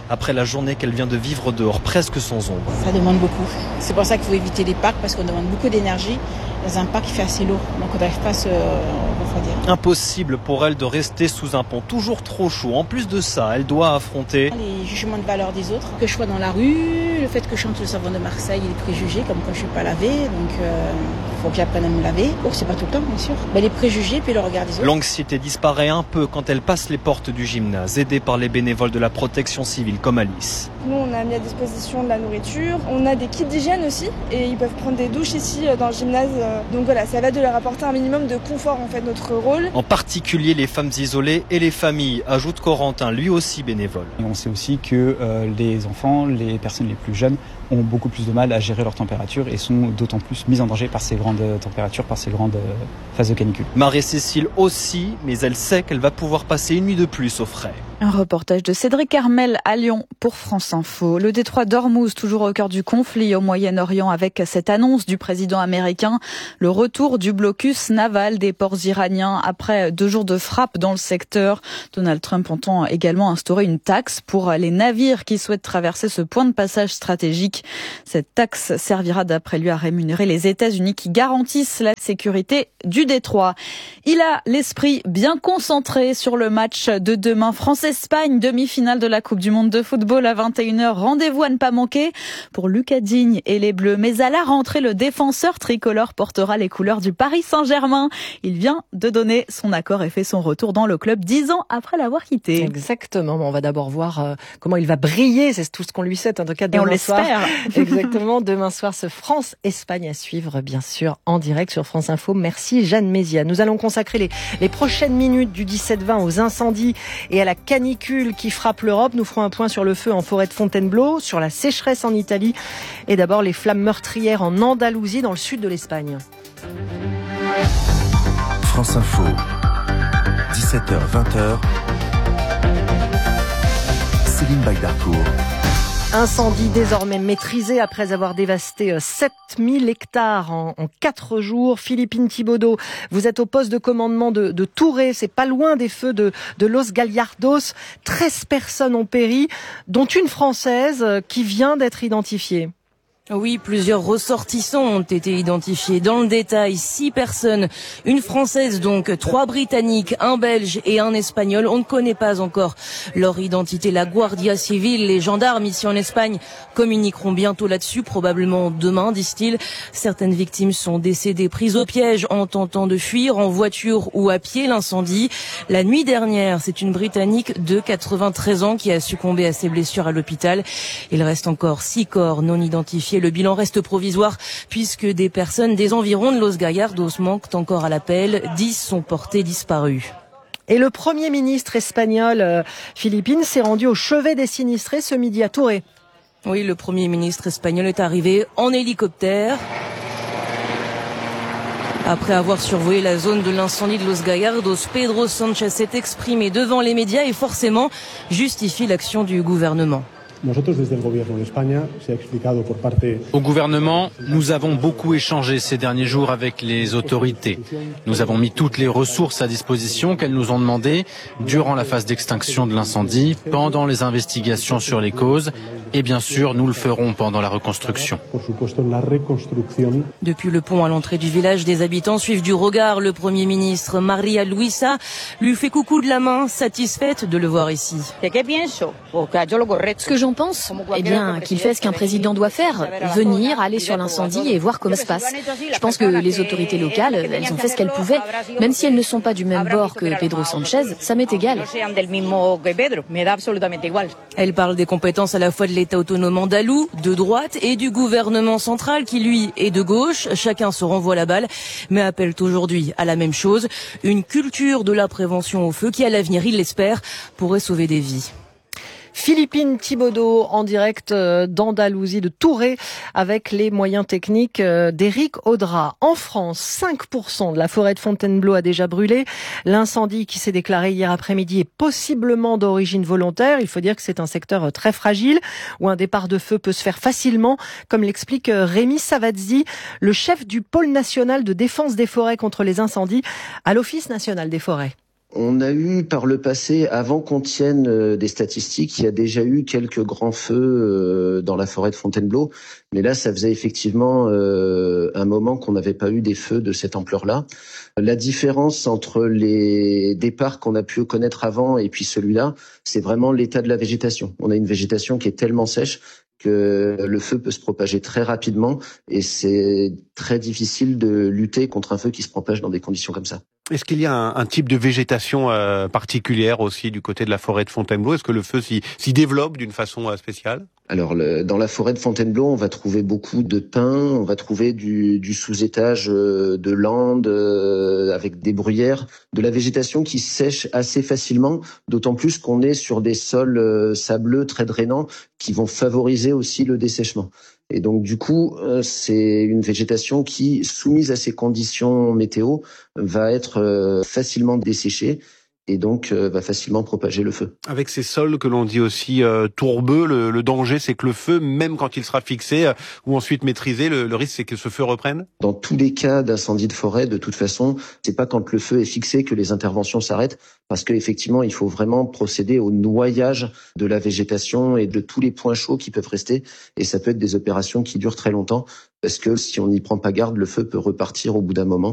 après la journée qu'elle vient de vivre dehors, presque sans ombre. Ça demande beaucoup. C'est pour ça qu'il faut éviter les parcs parce qu'on demande beaucoup d'énergie dans un parc qui fait assez lourd. Donc on n'arrive pas à se refroidir. Impossible pour elle de rester sous un pont toujours trop chaud. En plus de ça, elle doit affronter les jugements de valeur des autres, que je sois dans la rue, le fait que je chante le savon de Marseille et les préjugés, comme quand je ne suis pas lavée, donc il euh, faut que j'apprenne à me laver. Oh, c'est pas tout le temps, bien sûr. Mais les préjugés, puis le regard des autres. L'anxiété disparaît un peu quand elle passe les portes du gymnase, aidée par les bénévoles de la protection civile comme Alice. Nous, on a mis à disposition de la nourriture, on a des kits d'hygiène aussi, et ils peuvent prendre des douches ici dans le gymnase. Donc voilà, ça va de leur apporter un minimum de confort, en fait, notre rôle. En particulier les femmes isolées et les familles, ajoute Corentin, lui aussi bénévole. Et on sait aussi que euh, les enfants, les personnes les plus jeunes ont beaucoup plus de mal à gérer leur température et sont d'autant plus mises en danger par ces grandes températures, par ces grandes phases de canicule. Marie-Cécile aussi, mais elle sait qu'elle va pouvoir passer une nuit de plus au frais. Un reportage de Cédric Armel à Lyon pour France Info. Le détroit d'Ormuz, toujours au cœur du conflit au Moyen-Orient avec cette annonce du président américain, le retour du blocus naval des ports iraniens après deux jours de frappe dans le secteur. Donald Trump entend également instaurer une taxe pour les navires qui souhaitent traverser ce point de passage stratégique. Cette taxe servira d'après lui à rémunérer les États-Unis qui garantissent la sécurité du détroit. Il a l'esprit bien concentré sur le match de demain. France-Espagne, demi-finale de la Coupe du Monde de football à vingt et une heures. Rendez-vous à ne pas manquer pour Lucas Digne et les Bleus. Mais à la rentrée, le défenseur tricolore portera les couleurs du Paris Saint-Germain. Il vient de donner son accord et fait son retour dans le club dix ans après l'avoir quitté. Exactement. On va d'abord voir euh, comment il va briller. C'est tout ce qu'on lui souhaite en tout cas demain et on soir. l'espère. Exactement. Demain soir, ce France-Espagne à suivre, bien sûr, en direct sur France Info. Merci Jeanne Mézia. Nous allons consacrer les, les prochaines minutes du dix-sept vingt aux incendies et à la canicule qui frappe l'Europe. Nous ferons un point sur le feu en forêt de Fontainebleau, sur la sécheresse en Italie et d'abord les flammes meurtrières en Andalousie, dans le sud de l'Espagne. France Info, dix-sept heures vingt. Céline Baydarcourt. Incendie désormais maîtrisé après avoir dévasté sept mille hectares en, en quatre jours. Philippine Thibaudot, vous êtes au poste de commandement de, de Touré, c'est pas loin des feux de, de Los Gallardos. treize personnes ont péri, dont une Française qui vient d'être identifiée. Oui, plusieurs ressortissants ont été identifiés. Dans le détail, six personnes, une Française donc, trois Britanniques, un Belge et un Espagnol. On ne connaît pas encore leur identité. La Guardia Civile, les gendarmes ici en Espagne, communiqueront bientôt là-dessus, probablement demain, disent-ils. Certaines victimes sont décédées, prises au piège en tentant de fuir en voiture ou à pied l'incendie. La nuit dernière, c'est une Britannique de quatre-vingt-treize ans qui a succombé à ses blessures à l'hôpital. Il reste encore six corps non identifiés. Le bilan reste provisoire puisque des personnes des environs de Los Gallardos manquent encore à l'appel. dix sont portés disparus. Et le Premier ministre espagnol, euh, Philippines, s'est rendu au chevet des sinistrés ce midi à Touré. Oui, le Premier ministre espagnol est arrivé en hélicoptère. Après avoir survolé la zone de l'incendie de Los Gallardos, Pedro Sánchez s'est exprimé devant les médias et forcément justifie l'action du gouvernement. Au gouvernement, nous avons beaucoup échangé ces derniers jours avec les autorités. Nous avons mis toutes les ressources à disposition qu'elles nous ont demandées durant la phase d'extinction de l'incendie, pendant les investigations sur les causes et bien sûr, nous le ferons pendant la reconstruction. Depuis le pont à l'entrée du village, des habitants suivent du regard le Premier ministre. Maria Luisa lui fait coucou de la main, satisfaite de le voir ici. Ce que j'en pense, eh bien, qu'il fait ce qu'un président doit faire, venir, aller sur l'incendie et voir comment ça se passe. Je pense que les autorités locales, elles ont fait ce qu'elles pouvaient. Même si elles ne sont pas du même bord que Pedro Sánchez, ça m'est égal. Elle parle des compétences à la fois de l'État autonome andalou, de droite, et du gouvernement central qui, lui, est de gauche. Chacun se renvoie la balle, mais appelle aujourd'hui à la même chose, une culture de la prévention au feu qui, à l'avenir, il l'espère, pourrait sauver des vies. Philippine Thibaudot en direct d'Andalousie, de Touré, avec les moyens techniques d'Éric Audra. En France, cinq pour cent de la forêt de Fontainebleau a déjà brûlé. L'incendie qui s'est déclaré hier après-midi est possiblement d'origine volontaire. Il faut dire que c'est un secteur très fragile où un départ de feu peut se faire facilement, comme l'explique Rémi Savazzi, le chef du pôle national de défense des forêts contre les incendies à l'Office national des forêts. On a eu par le passé, avant qu'on tienne des statistiques, il y a déjà eu quelques grands feux dans la forêt de Fontainebleau. Mais là, ça faisait effectivement euh, un moment qu'on n'avait pas eu des feux de cette ampleur-là. La différence entre les départs qu'on a pu connaître avant et puis celui-là, c'est vraiment l'état de la végétation. On a une végétation qui est tellement sèche que le feu peut se propager très rapidement et c'est très difficile de lutter contre un feu qui se propage dans des conditions comme ça. Est-ce qu'il y a un, un type de végétation euh, particulière aussi du côté de la forêt de Fontainebleau? Est-ce que le feu s'y, s'y développe d'une façon euh, spéciale? Alors, le, dans la forêt de Fontainebleau, on va trouver beaucoup de pins, on va trouver du, du sous-étage euh, de landes euh, avec des bruyères, de la végétation qui sèche assez facilement, d'autant plus qu'on est sur des sols euh, sableux très drainants qui vont favoriser aussi le dessèchement. Et donc du coup, euh, c'est une végétation qui, soumise à ces conditions météo, va être euh, facilement desséchée et donc euh, va facilement propager le feu. Avec ces sols que l'on dit aussi euh, tourbeux, le, le danger c'est que le feu, même quand il sera fixé euh, ou ensuite maîtrisé, le, le risque c'est que ce feu reprenne? Dans tous les cas d'incendie de forêt, de toute façon, c'est pas quand le feu est fixé que les interventions s'arrêtent, parce qu'effectivement, il faut vraiment procéder au noyage de la végétation et de tous les points chauds qui peuvent rester, et ça peut être des opérations qui durent très longtemps, parce que si on n'y prend pas garde, le feu peut repartir au bout d'un moment.